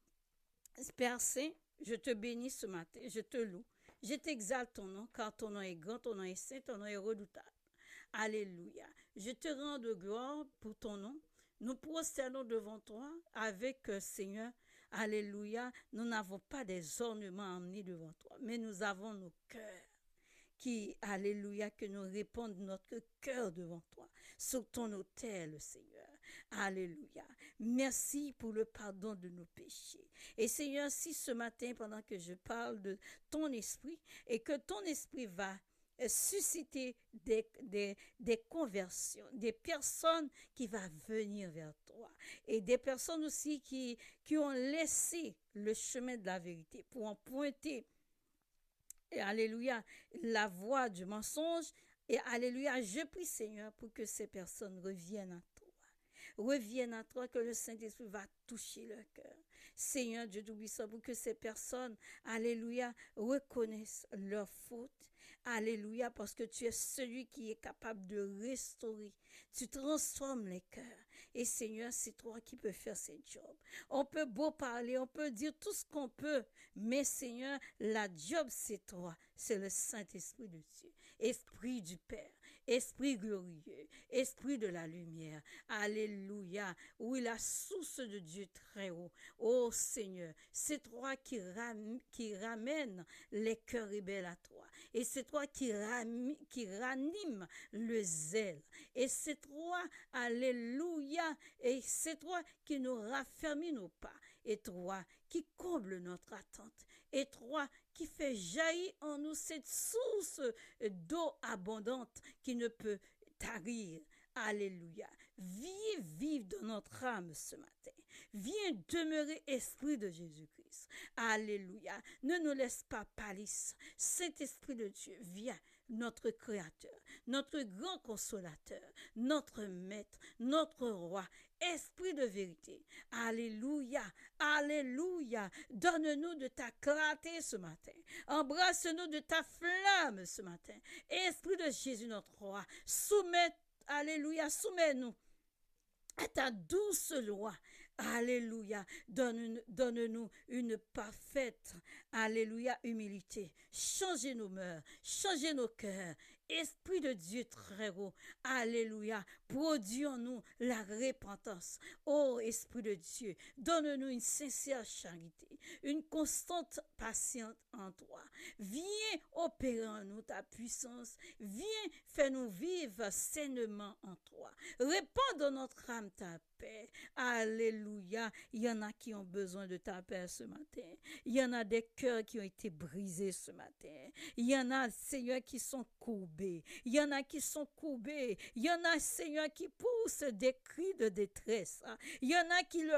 Père Saint, je te bénis ce matin, je te loue, je t'exalte ton nom, car ton nom est grand, ton nom est saint, ton nom est redoutable. Alléluia. Je te rends de gloire pour ton nom. Nous prosternons devant toi avec Seigneur. Alléluia. Nous n'avons pas des ornements emmenés devant toi, mais nous avons nos cœurs. Qui, alléluia, que nous répandons notre cœur devant toi, sur ton autel, Seigneur. Alléluia. Merci pour le pardon de nos péchés. Et Seigneur, si ce matin, pendant que je parle de ton esprit, et que ton esprit va susciter des conversions, des personnes qui vont venir vers toi, et des personnes aussi qui ont laissé le chemin de la vérité pour en pointer, et alléluia, la voix du mensonge. Et alléluia, je prie Seigneur pour que ces personnes reviennent à toi. Reviennent à toi, que le Saint-Esprit va toucher leur cœur. Seigneur Dieu tout-puissant, pour que ces personnes, alléluia, reconnaissent leur faute. Alléluia, parce que tu es celui qui est capable de restaurer. Tu transformes les cœurs. Et Seigneur, c'est toi qui peux faire ce job. On peut beau parler, on peut dire tout ce qu'on peut, mais Seigneur, la job c'est toi, c'est le Saint-Esprit de Dieu, Esprit du Père, Esprit glorieux, Esprit de la lumière. Alléluia. Oui, la source de Dieu très haut. Oh Seigneur, c'est toi qui ramène les cœurs rebelles à toi. Et c'est toi qui ranime le zèle. Et c'est toi, alléluia, et c'est toi qui nous raffermit nos pas. Et toi qui comble notre attente. Et toi qui fait jaillir en nous cette source d'eau abondante qui ne peut tarir. Alléluia. Viens vivre dans notre âme ce matin. Viens demeurer, Esprit de Jésus-Christ. Alléluia. Ne nous laisse pas pâlir. Saint-Esprit de Dieu, viens, notre Créateur, notre grand consolateur, notre Maître, notre Roi, Esprit de vérité. Alléluia. Alléluia. Donne-nous de ta clarté ce matin. Embrasse-nous de ta flamme ce matin. Esprit de Jésus, notre Roi, alléluia, soumets-nous à ta douce loi. Alléluia. Donne-nous une parfaite, alléluia, humilité. Changez nos mœurs, changez nos cœurs. Esprit de Dieu très haut, alléluia, produis en nous la repentance. Ô Esprit de Dieu, donne-nous une sincère charité, une constante patience en toi. Viens opérer en nous ta puissance, viens fais-nous vivre sainement en toi. Répands dans notre âme ta paix. Alléluia. Il y en a qui ont besoin de ta paix ce matin. Il y en a des cœurs qui ont été brisés ce matin. Il y en a, Seigneur, qui sont courbés. Il y en a qui sont courbés. Il y en a, Seigneur, qui poussent des cris de détresse. Il y en a qui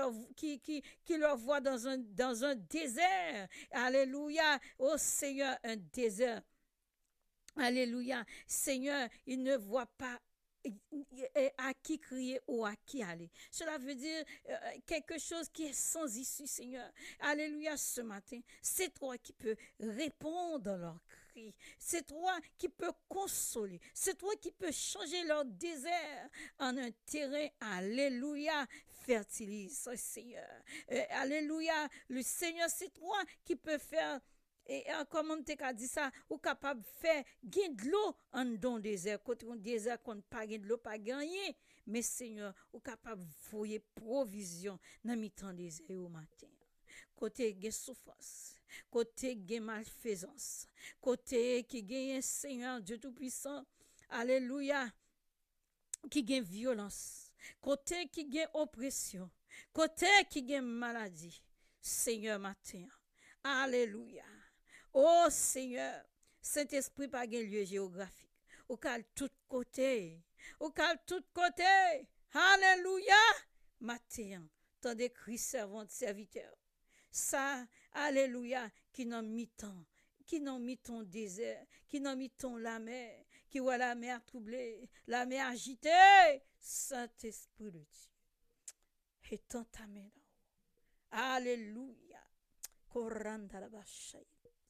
leur voient dans un désert. Alléluia. Oh Seigneur, un désert. Alléluia. Seigneur, ils ne voient pas à qui crier ou à qui aller. Cela veut dire quelque chose qui est sans issue, Seigneur. Alléluia, ce matin. C'est toi qui peux répondre à leurs cris. C'est toi qui peux consoler. C'est toi qui peux changer leur désert en un terrain. Alléluia. Fertilise, Seigneur. Alléluia. Le Seigneur, c'est toi qui peux faire. Et comme on t'a dit ça, ou capable de faire gain de l'eau en don désert, côté un désert qu'on pas gain de l'eau, pas gagné. Mais Seigneur, ou capable de voyer provision dans mi-temps désert au matin. Côté gain souffrance, côté gain malfaisance, côté qui gagne Seigneur Dieu Tout-Puissant, alléluia, qui gagne violence, côté qui gagne oppression, côté qui gagne maladie. Seigneur matin, alléluia. Oh Seigneur, Saint-Esprit pas un lieu géographique. Au cal tout côté. Au cal tout côté. Alléluia. Matin, tant des cris servants serviteurs. Ça, alléluia, qui n'ont mis temps, qui n'ont mis ton désert, qui n'ont mis ton la mer, qui voit la mer troublée, la mer agitée. Saint-Esprit de Dieu. Et tant ta main là. Alléluia. Koranda la bachai.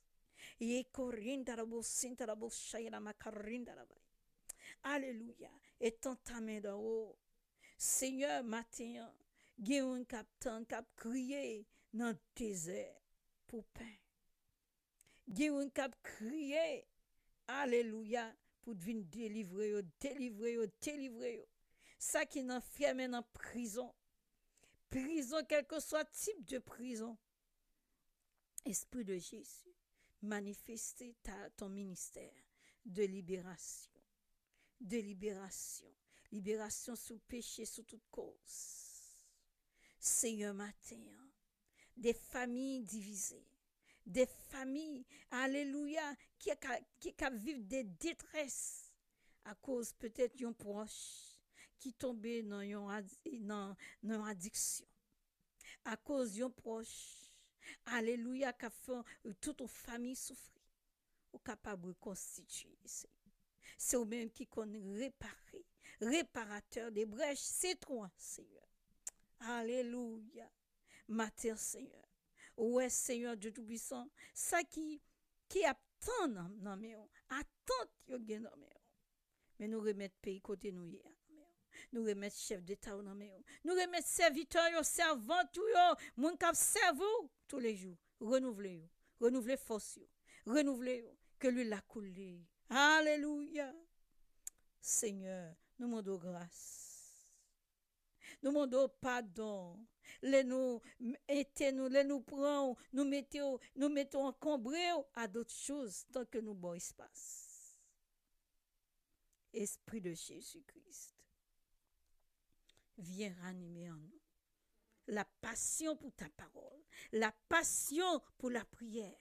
Alléluia. Et tant ta main d'en haut. Seigneur, matin, il y a un capitaine qui a crié dans le désert pour pain. Il y a un qui a crié, alléluia, pour venir délivrer. Ça qui n'a fermé dans prison. Prison, quel que soit le type de prison. Esprit de Jésus. Manifester ton ministère de libération. Libération sous péché, sous toute cause. Seigneur matin, des familles divisées, des familles, alléluia, qui vivent des détresses à cause peut-être d'un proche qui tombé dans une addiction, à cause d'un proche. Alléluia, qu'a fait toute famille souffrir. Ou capable de constituer. C'est au même qui connaît réparateur des brèches. C'est toi, Seigneur. Alléluia. Mater, Seigneur. Ouais, Seigneur Dieu Tout-Puissant. Ça qui attend dans mes attend yo gen dans mes. Mais nous remettre pays côté nous hier. Nous remettre chef d'état dans mes. Nous remettre serviteurs, servants, tout yo, moun k'ap servou tous les jours. Renouvelez force, renouvelez que lui la coulé. Alléluia. Seigneur, nous demandons grâce. Nous demandons pardon. Les nous prenons, nous mettons encombrés à d'autres choses tant que nous bon espace. Esprit de Jésus-Christ, viens ranimer en nous la passion pour ta parole, la passion pour la prière.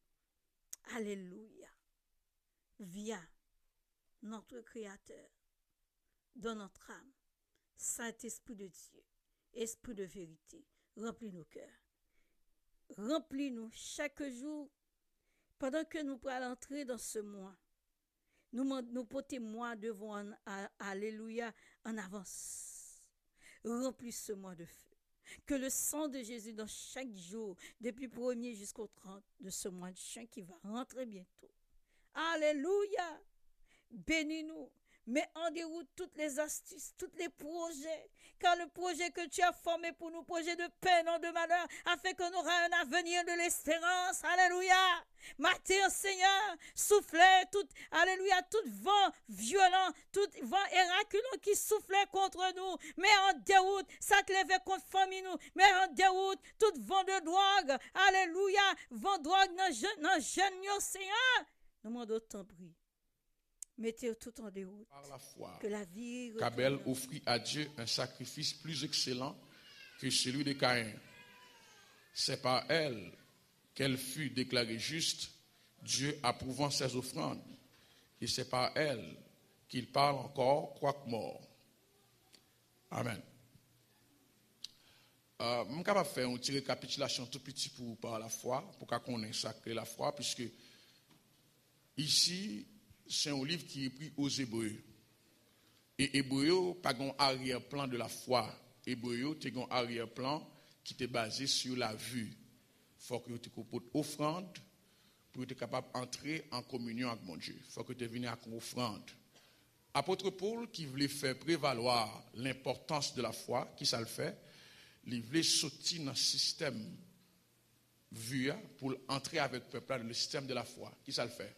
Alléluia. Viens, notre Créateur, dans notre âme, Saint-Esprit de Dieu, Esprit de vérité, remplis nos cœurs. Remplis-nous chaque jour, pendant que nous pourrons entrer dans ce mois. Nous portons moi devant, alléluia, en avance. Remplis ce mois de feu. Que le sang de Jésus dans chaque jour, depuis le 1er jusqu'au 30 de ce mois de juin qui va rentrer bientôt. Alléluia. Bénis-nous. Mets en déroute toutes les astuces, tous les projets. Car le projet que tu as formé pour nous, projet de paix, non de malheur, afin qu'on aura un avenir de l'espérance. Alléluia. Matin, Seigneur, soufflez tout, alléluia, tout vent violent, tout vent éraculant qui soufflait contre nous. Mets en déroute, ça te lève contre famille nous. Mets en déroute, tout vent de drogue. Alléluia. Vent de drogue dans jeune, Seigneur. Nous demandons ton prix. Mettez tout en déroute. Par la foi, que la vie qu'Abel offrit à Dieu un sacrifice plus excellent que celui de Caïn. C'est par elle qu'elle fut déclarée juste, Dieu approuvant ses offrandes. Et c'est par elle qu'il parle encore, quoique mort. Amen. Je suis capable de faire une récapitulation tout petit pour par la foi, pour qu'on connaisse ça que la foi, puisque ici, c'est un livre qui est pris aux Hébreux. Et hébreu, pas un arrière-plan de la foi. Hébreu, c'est un arrière-plan qui était basé sur la vue. Il faut que tu aies une offrande pour être capable d'entrer en communion avec mon Dieu. Il faut que tu viennes avec une offrande. Apôtre Paul, qui voulait faire prévaloir l'importance de la foi, qui ça le fait, il voulait sortir dans le système vu pour entrer avec le peuple dans le système de la foi. Qui ça le fait?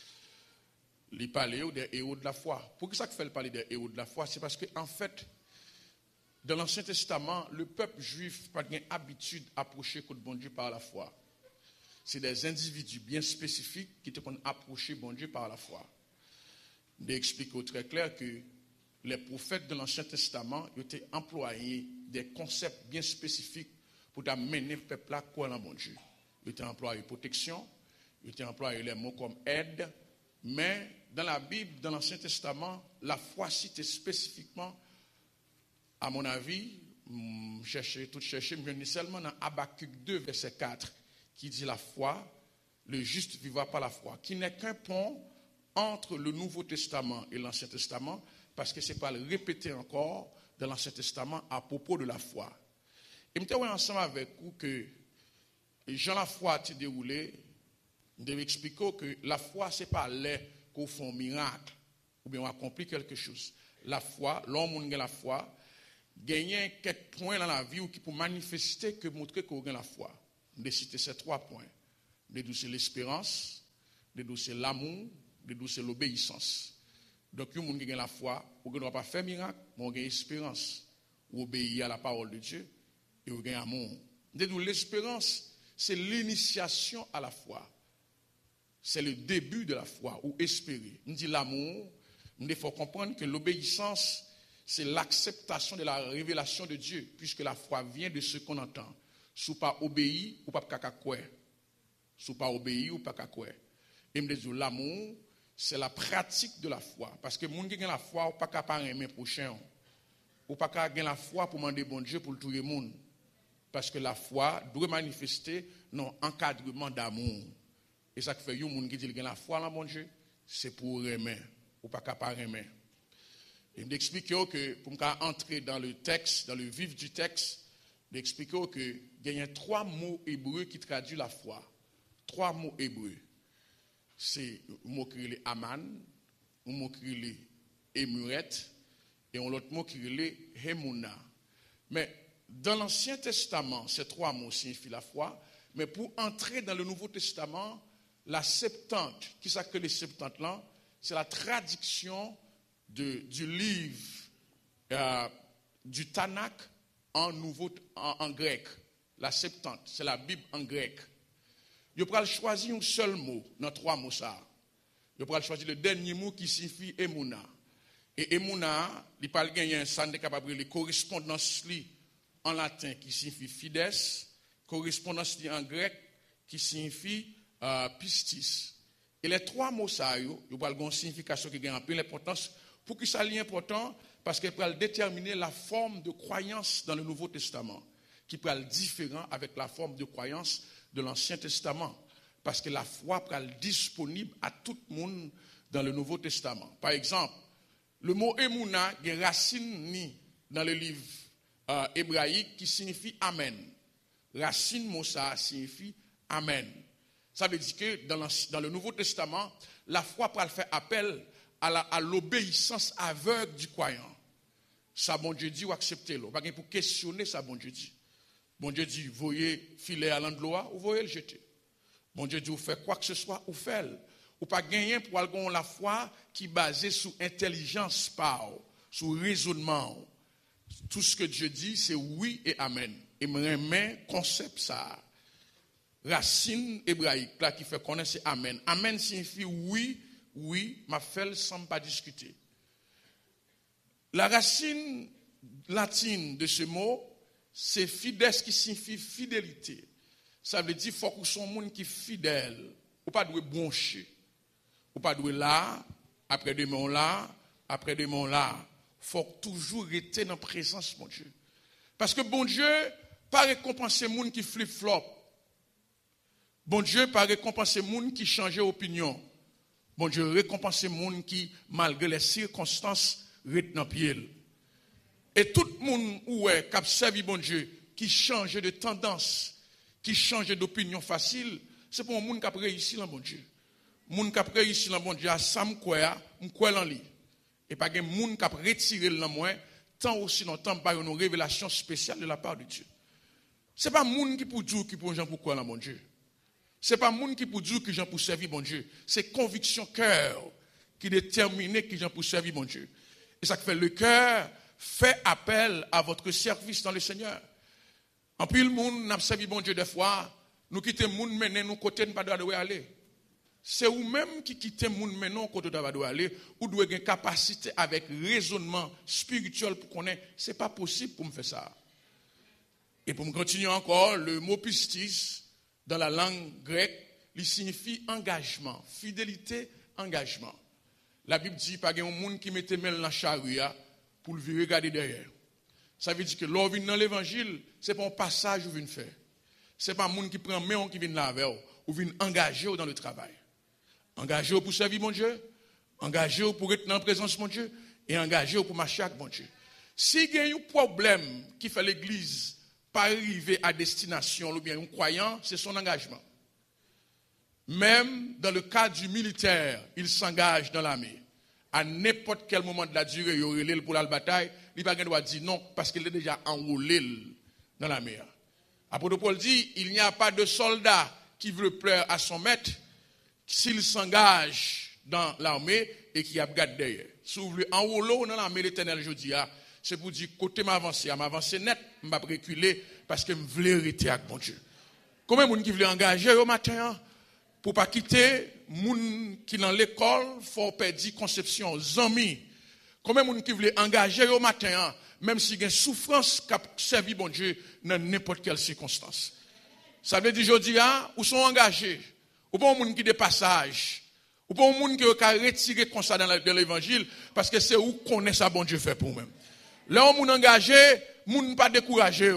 Il parlait des héros de la foi. Pour que ça fait parler des héros de la foi? C'est parce qu'en fait, dans l'Ancien Testament, le peuple juif n'a pas l'habitude d'approcher contre bon Dieu par la foi. C'est des individus bien spécifiques qui te font approcher bon Dieu par la foi. Je explique très clair que les prophètes de l'Ancien Testament ont employé des concepts bien spécifiques pour amener le peuple à croire en bon Dieu. Ils ont employé protection, ils ont employé les mots comme aide, mais dans la Bible, dans l'Ancien Testament, la foi cite spécifiquement, à mon avis, je viens seulement dans Habakkuk 2, verset 4, qui dit la foi, le juste vivra par la foi, qui n'est qu'un pont entre le Nouveau Testament et l'Ancien Testament, parce que ce n'est pas le répéter encore dans l'Ancien Testament à propos de la foi. Et je vais ensemble avec vous que Jean la foi a déroulé, je vais expliquer que la foi, ce n'est pas l'air qu'on fait un miracle, ou bien on accomplit quelque chose. La foi, l'homme qui a la foi, gagne quelques points dans la vie qui pour manifester que montrer qu'on a la foi. Je vais citer ces 3 points. C'est l'espérance, c'est l'amour, c'est l'obéissance. Donc, il y a des gens qui ont la foi, ou qui ne doit pas faire miracle, mais on a l'espérance, ou obéir à la parole de Dieu, et on a l'amour. L'espérance, c'est l'initiation à la foi. C'est le début de la foi, ou espérer. On dit l'amour, il faut comprendre que l'obéissance, c'est l'acceptation de la révélation de Dieu, puisque la foi vient de ce qu'on entend. Si pas obéir, ou pas kakakoué. Si pas obéir, ou pas kakoué. Et me dit l'amour, c'est la pratique de la foi. Parce que les gens qui ont la foi, ou pas capable aimer prochain. Ou pas capable la foi pour demander bon Dieu pour tout le monde. Parce que la foi doit manifester non encadrement d'amour. Et ça fait que les gens qui disent qu'ils ont la foi dans bon Dieu, c'est pour aimer. Ou pas capable aimer. Et m'expliquer que pour entrer dans le texte, dans le vif du texte, m'expliquer que il y a 3 mots hébreux qui traduisent la foi. 3 mots hébreux. C'est un mot qui est Aman, un mot qui est Emuret, et un autre mot qui est Hemuna. Mais dans l'Ancien Testament, ces 3 mots signifient la foi, mais pour entrer dans le Nouveau Testament, la Septante, qui s'appelle les Septantes là, c'est la traduction du livre du Tanakh en grec. La Septante, c'est la Bible en grec. Je vais choisir un seul mot dans 3 mots ça. Je vais choisir le dernier mot qui signifie Emuna. Et Emuna, il parle gagner un san de capable de correspondance en latin qui signifie fides, correspondance en grec qui signifie pistis. Et les 3 mots ça, ils ont une signification qui a un peu d'importance. Pour que ça soit important, parce qu'elle peut déterminer la forme de croyance dans le Nouveau Testament, qui peut être différent avec la forme de croyance de l'Ancien Testament. Parce que la foi peut être disponible à tout le monde dans le Nouveau Testament. Par exemple, le mot Emouna a une racine dans le livre hébraïque qui signifie Amen. Racine Mossa signifie Amen. Ça veut dire que dans le Nouveau Testament, la foi peut faire appel à l'obéissance aveugle du croyant. Ça, bon Dieu dit, ou acceptez-le. Pas pour questionner ça, bon Dieu dit. Bon Dieu dit, voyez filet à l'endroit, ou voyez le jeter. Bon Dieu dit, vous faites quoi que ce soit, ou faites. Ou pas gagner pour avoir la foi qui est basée sur intelligence, sur raisonnement. Tout ce que Dieu dit, c'est oui et amen. Et me remet concept ça. Racine hébraïque, là, qui fait connaître, c'est amen. Amen signifie oui, oui, ma fait sans pas discuter. La racine latine de ce mot, c'est fides qui signifie fidélité. Ça veut dire qu'il faut que son monde qui est fidèle. Ou pas doit broncher. Ou pas doit là, après demain là, après demain là. Il faut toujours rester dans la présence de mon Dieu. Parce que bon Dieu, pas récompenser les gens qui flip-flop. Bon Dieu, pas récompenser les gens qui changent d'opinion. Bon Dieu, récompenser les gens qui, malgré les circonstances, rete dans pied. Et tout le monde qui a servi bon Dieu, qui change de tendance, qui change d'opinion facile, c'est pour un monde qui a réussi dans bon Dieu. Moun qui a réussi dans bon Dieu, à ça m'kouya en lui. Et pas de monde qui a retiré le moi, tant aussi longtemps par une révélation spéciale de la part de Dieu. C'est pas monde qui pour dire qui pour gens pour quoi dans bon Dieu. C'est pas monde qui pour dire que gens pour servir bon Dieu. C'est conviction cœur qui détermine que gens pour servir bon Dieu. Et ça fait le cœur fait appel à votre service dans le Seigneur. En plus le monde n'a servi bon Dieu des fois, nous quittons le monde mener nous côté ne pas doit aller. C'est vous-même qui quittez le monde maintenant côté doit aller ou doit avoir une capacité avec raisonnement spirituel pour connaître c'est pas possible pour me faire ça. Et pour me continuer encore, le mot pistis dans la langue grecque, il signifie engagement, fidélité, engagement. La Bible dit pas qu'il y a un monde qui mette main dans la charrue pour le regarder derrière. Ça veut dire que l'on vient dans l'évangile, c'est pas un passage où vient faire. C'est pas un monde qui prend main qui vient laver ou vient engager dans le travail. Engager pour servir mon Dieu, engager pour être dans la présence de mon Dieu et engager pour marcher avec mon Dieu. S'il y a un problème qui fait l'église pas arriver à destination ou bien un croyant, c'est son engagement. Même dans le cas du militaire, il s'engage dans l'armée. À n'importe quel moment de la durée, il y aurait pour la bataille, il ne doit pas dire non parce qu'il est déjà enrôlé dans l'armée. Apôtre Paul dit, il n'y a pas de soldat qui veut plaire à son maître s'il s'engage dans l'armée et qui a gardé derrière. Si vous voulez enrôler dans l'armée de l'Éternel, je dis, c'est pour dire, côté m'avancer net, je ne vais pas reculer parce que je veux rester avec mon Dieu. Combien de gens qui veulent engager au matin pour ne pas quitter les gens qui dans l'école, il faut perdre conception, amis. Combien de gens qui veulent engager au matin, même s'il y a une souffrance qui a servi bon Dieu dans n'importe quelle circonstance. Ça veut dire, je dis, où sont engagés, ou pas un monde qui de passage, ou pas un monde qui a retiré comme ça dans l'évangile, parce que c'est où qu'on est ça bon Dieu fait pour nous-mêmes. Là, on est engagé, on n'est pas découragé.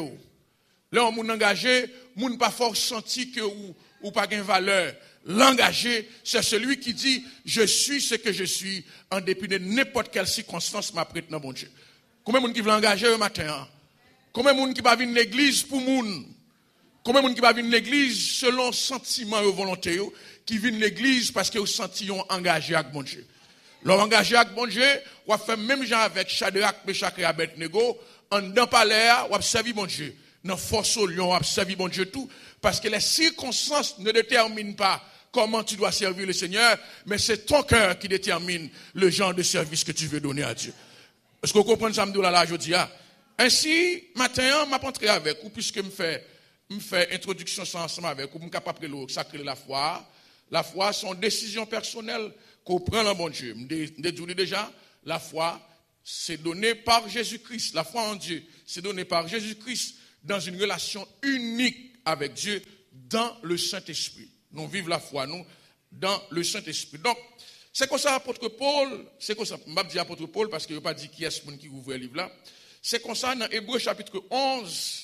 Là, on est engagé, on n'est pas fort senti que ou pas gain valeur. L'engagé, c'est celui qui dit, je suis ce que je suis, en dépit de n'importe quelle circonstance m'apprête dans mon Dieu. Combien de gens qui veulent engager le matin? Combien de gens qui va venir l'église pour moun? Combien de gens qui va venir l'église selon sentiment et volonté, qui viennent l'église parce qu'ils sentent engagé avec mon Dieu? Leur engagé avec bon Dieu, on fait même genre avec Shadrach, Meshach et Abednego, en dans palais, on servi bon Dieu. Dans force au lion, on servi bon Dieu tout, parce que les circonstances ne déterminent pas comment tu dois servir le Seigneur, mais c'est ton cœur qui détermine le genre de service que tu veux donner à Dieu. Est-ce que vous comprenez ça, là, je dis, ainsi, matin, m'a entré avec vous, puisque me fait introduction ensemble avec vous, je suis capable de sacrer la foi. La foi, c'est une décision personnelle qu'on prend dans bon Dieu. Je déjà, la foi, c'est donné par Jésus-Christ. La foi en Dieu, c'est donné par Jésus-Christ dans une relation unique avec Dieu dans le Saint-Esprit. Nous vivons la foi, nous, dans le Saint-Esprit. Donc, c'est comme ça, apôtre Paul, c'est comme ça, je ne vais pas dire apôtre Paul parce qu'il n'y a pas dit qui est ce monde qui ouvre le livre là. C'est comme ça, dans Hébreux chapitre 11,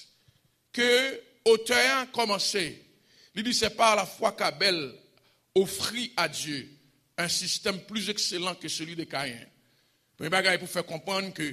que l'auteur a commencé. Il dit, c'est par la foi qu'Abel offrit à Dieu un système plus excellent que celui de Caïn. Premier bagage pour faire comprendre que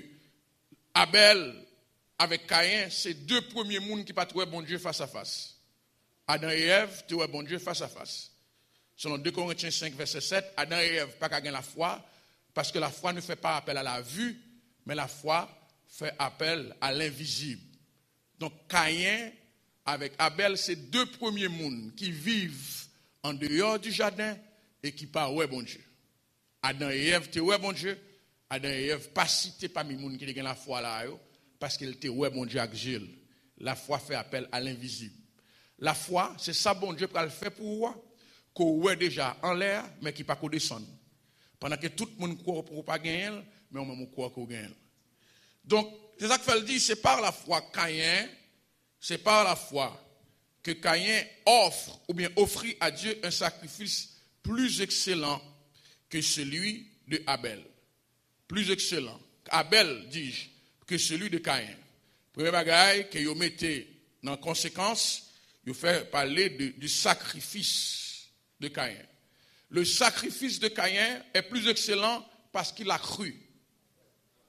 Abel avec Caïn, c'est deux premiers mondes qui pas trouver bon Dieu face à face. Adam et Ève trouver bon Dieu face à face. Selon 2 Corinthiens 5 verset 7, Adam et Ève pas qu'à gagner la foi parce que la foi ne fait pas appel à la vue, mais la foi fait appel à l'invisible. Donc Caïn avec Abel, c'est deux premiers mondes qui vivent en dehors du jardin et qui parlent ouais bon Dieu. Adam et Ève te ouais bon Dieu. Adam et Ève pas cité parmi les gens qui ont la foi là parce qu'ils te ouais bon Dieu avec Gilles. La foi fait appel à l'invisible. La foi, c'est ça bon Dieu pour le faire pour moi, qu'on ouais déjà en l'air mais qui pas qu'on descend. Pendant que tout le monde croit pour pas gagner, mais on même croit qu'on gagne. Donc, c'est ça que fait le dit, c'est par la foi Caïn, c'est par la foi que Caïn offre ou bien offrit à Dieu un sacrifice plus excellent que celui de Abel. Plus excellent. Abel, dis-je, que celui de Caïn. Premier bagaille que vous mettez dans conséquence, vous fait parler du sacrifice de Caïn. Le sacrifice de Caïn est plus excellent parce qu'il a cru.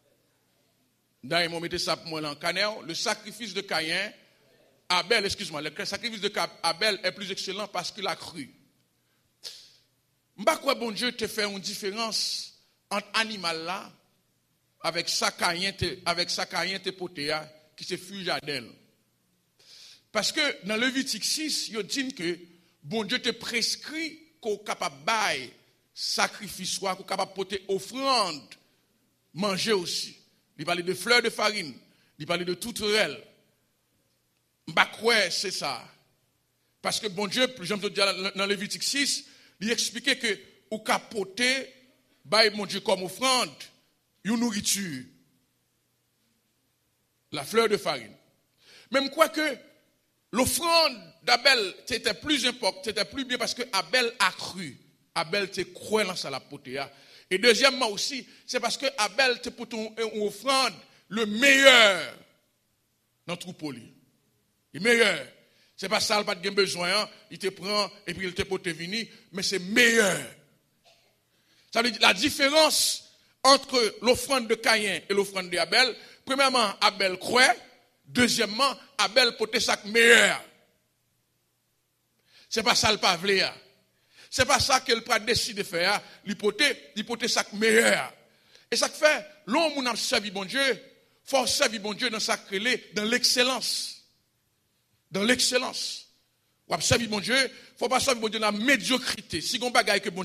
mettez ça pour moi là en canard, le sacrifice de Caïn, Abel, excuse-moi, le sacrifice de Abel est plus excellent parce qu'il a cru. M'pa quoi bon Dieu te fait une différence entre animal là avec ça Caïn te potéa qui se fuge à d'elle. Parce que dans Lévitique 6, il dit que bon Dieu te prescrit qu'on capable bailler sacrifice soit qu'on capable porter offrande, manger aussi. Il parlait de fleurs de farine, il parlait de tourterelle. M'pa quoi c'est ça. Parce que bon Dieu, j'aime te dire dans Lévitique 6, il expliquait que ou capoter bailler mon Dieu comme offrande, une nourriture. La fleur de farine. Même quoi que l'offrande d'Abel c'était plus important, c'était plus bien parce que Abel a cru. Abel te croit dans la potéa. Et deuxièmement aussi, c'est parce que Abel te pour une offrande le meilleur dans troupeau li. Le meilleur. C'est pas ça, il pas de besoin, il te prend et puis il te pour te venir, mais c'est meilleur. Ça veut dire la différence entre l'offrande de Caïn et l'offrande d'Abel. Premièrement, Abel croit. Deuxièmement, Abel portait ça meilleur. C'est pas ça le pavlé. C'est pas ça qu'elle a décidé de faire. Il portait ça meilleur. Et ça fait, l'homme a servi bon Dieu, faut servir bon Dieu dans l'excellence. Dans l'excellence. Ou servir bon Dieu, faut pas servir bon Dieu dans la médiocrité. Si on bagaille que bon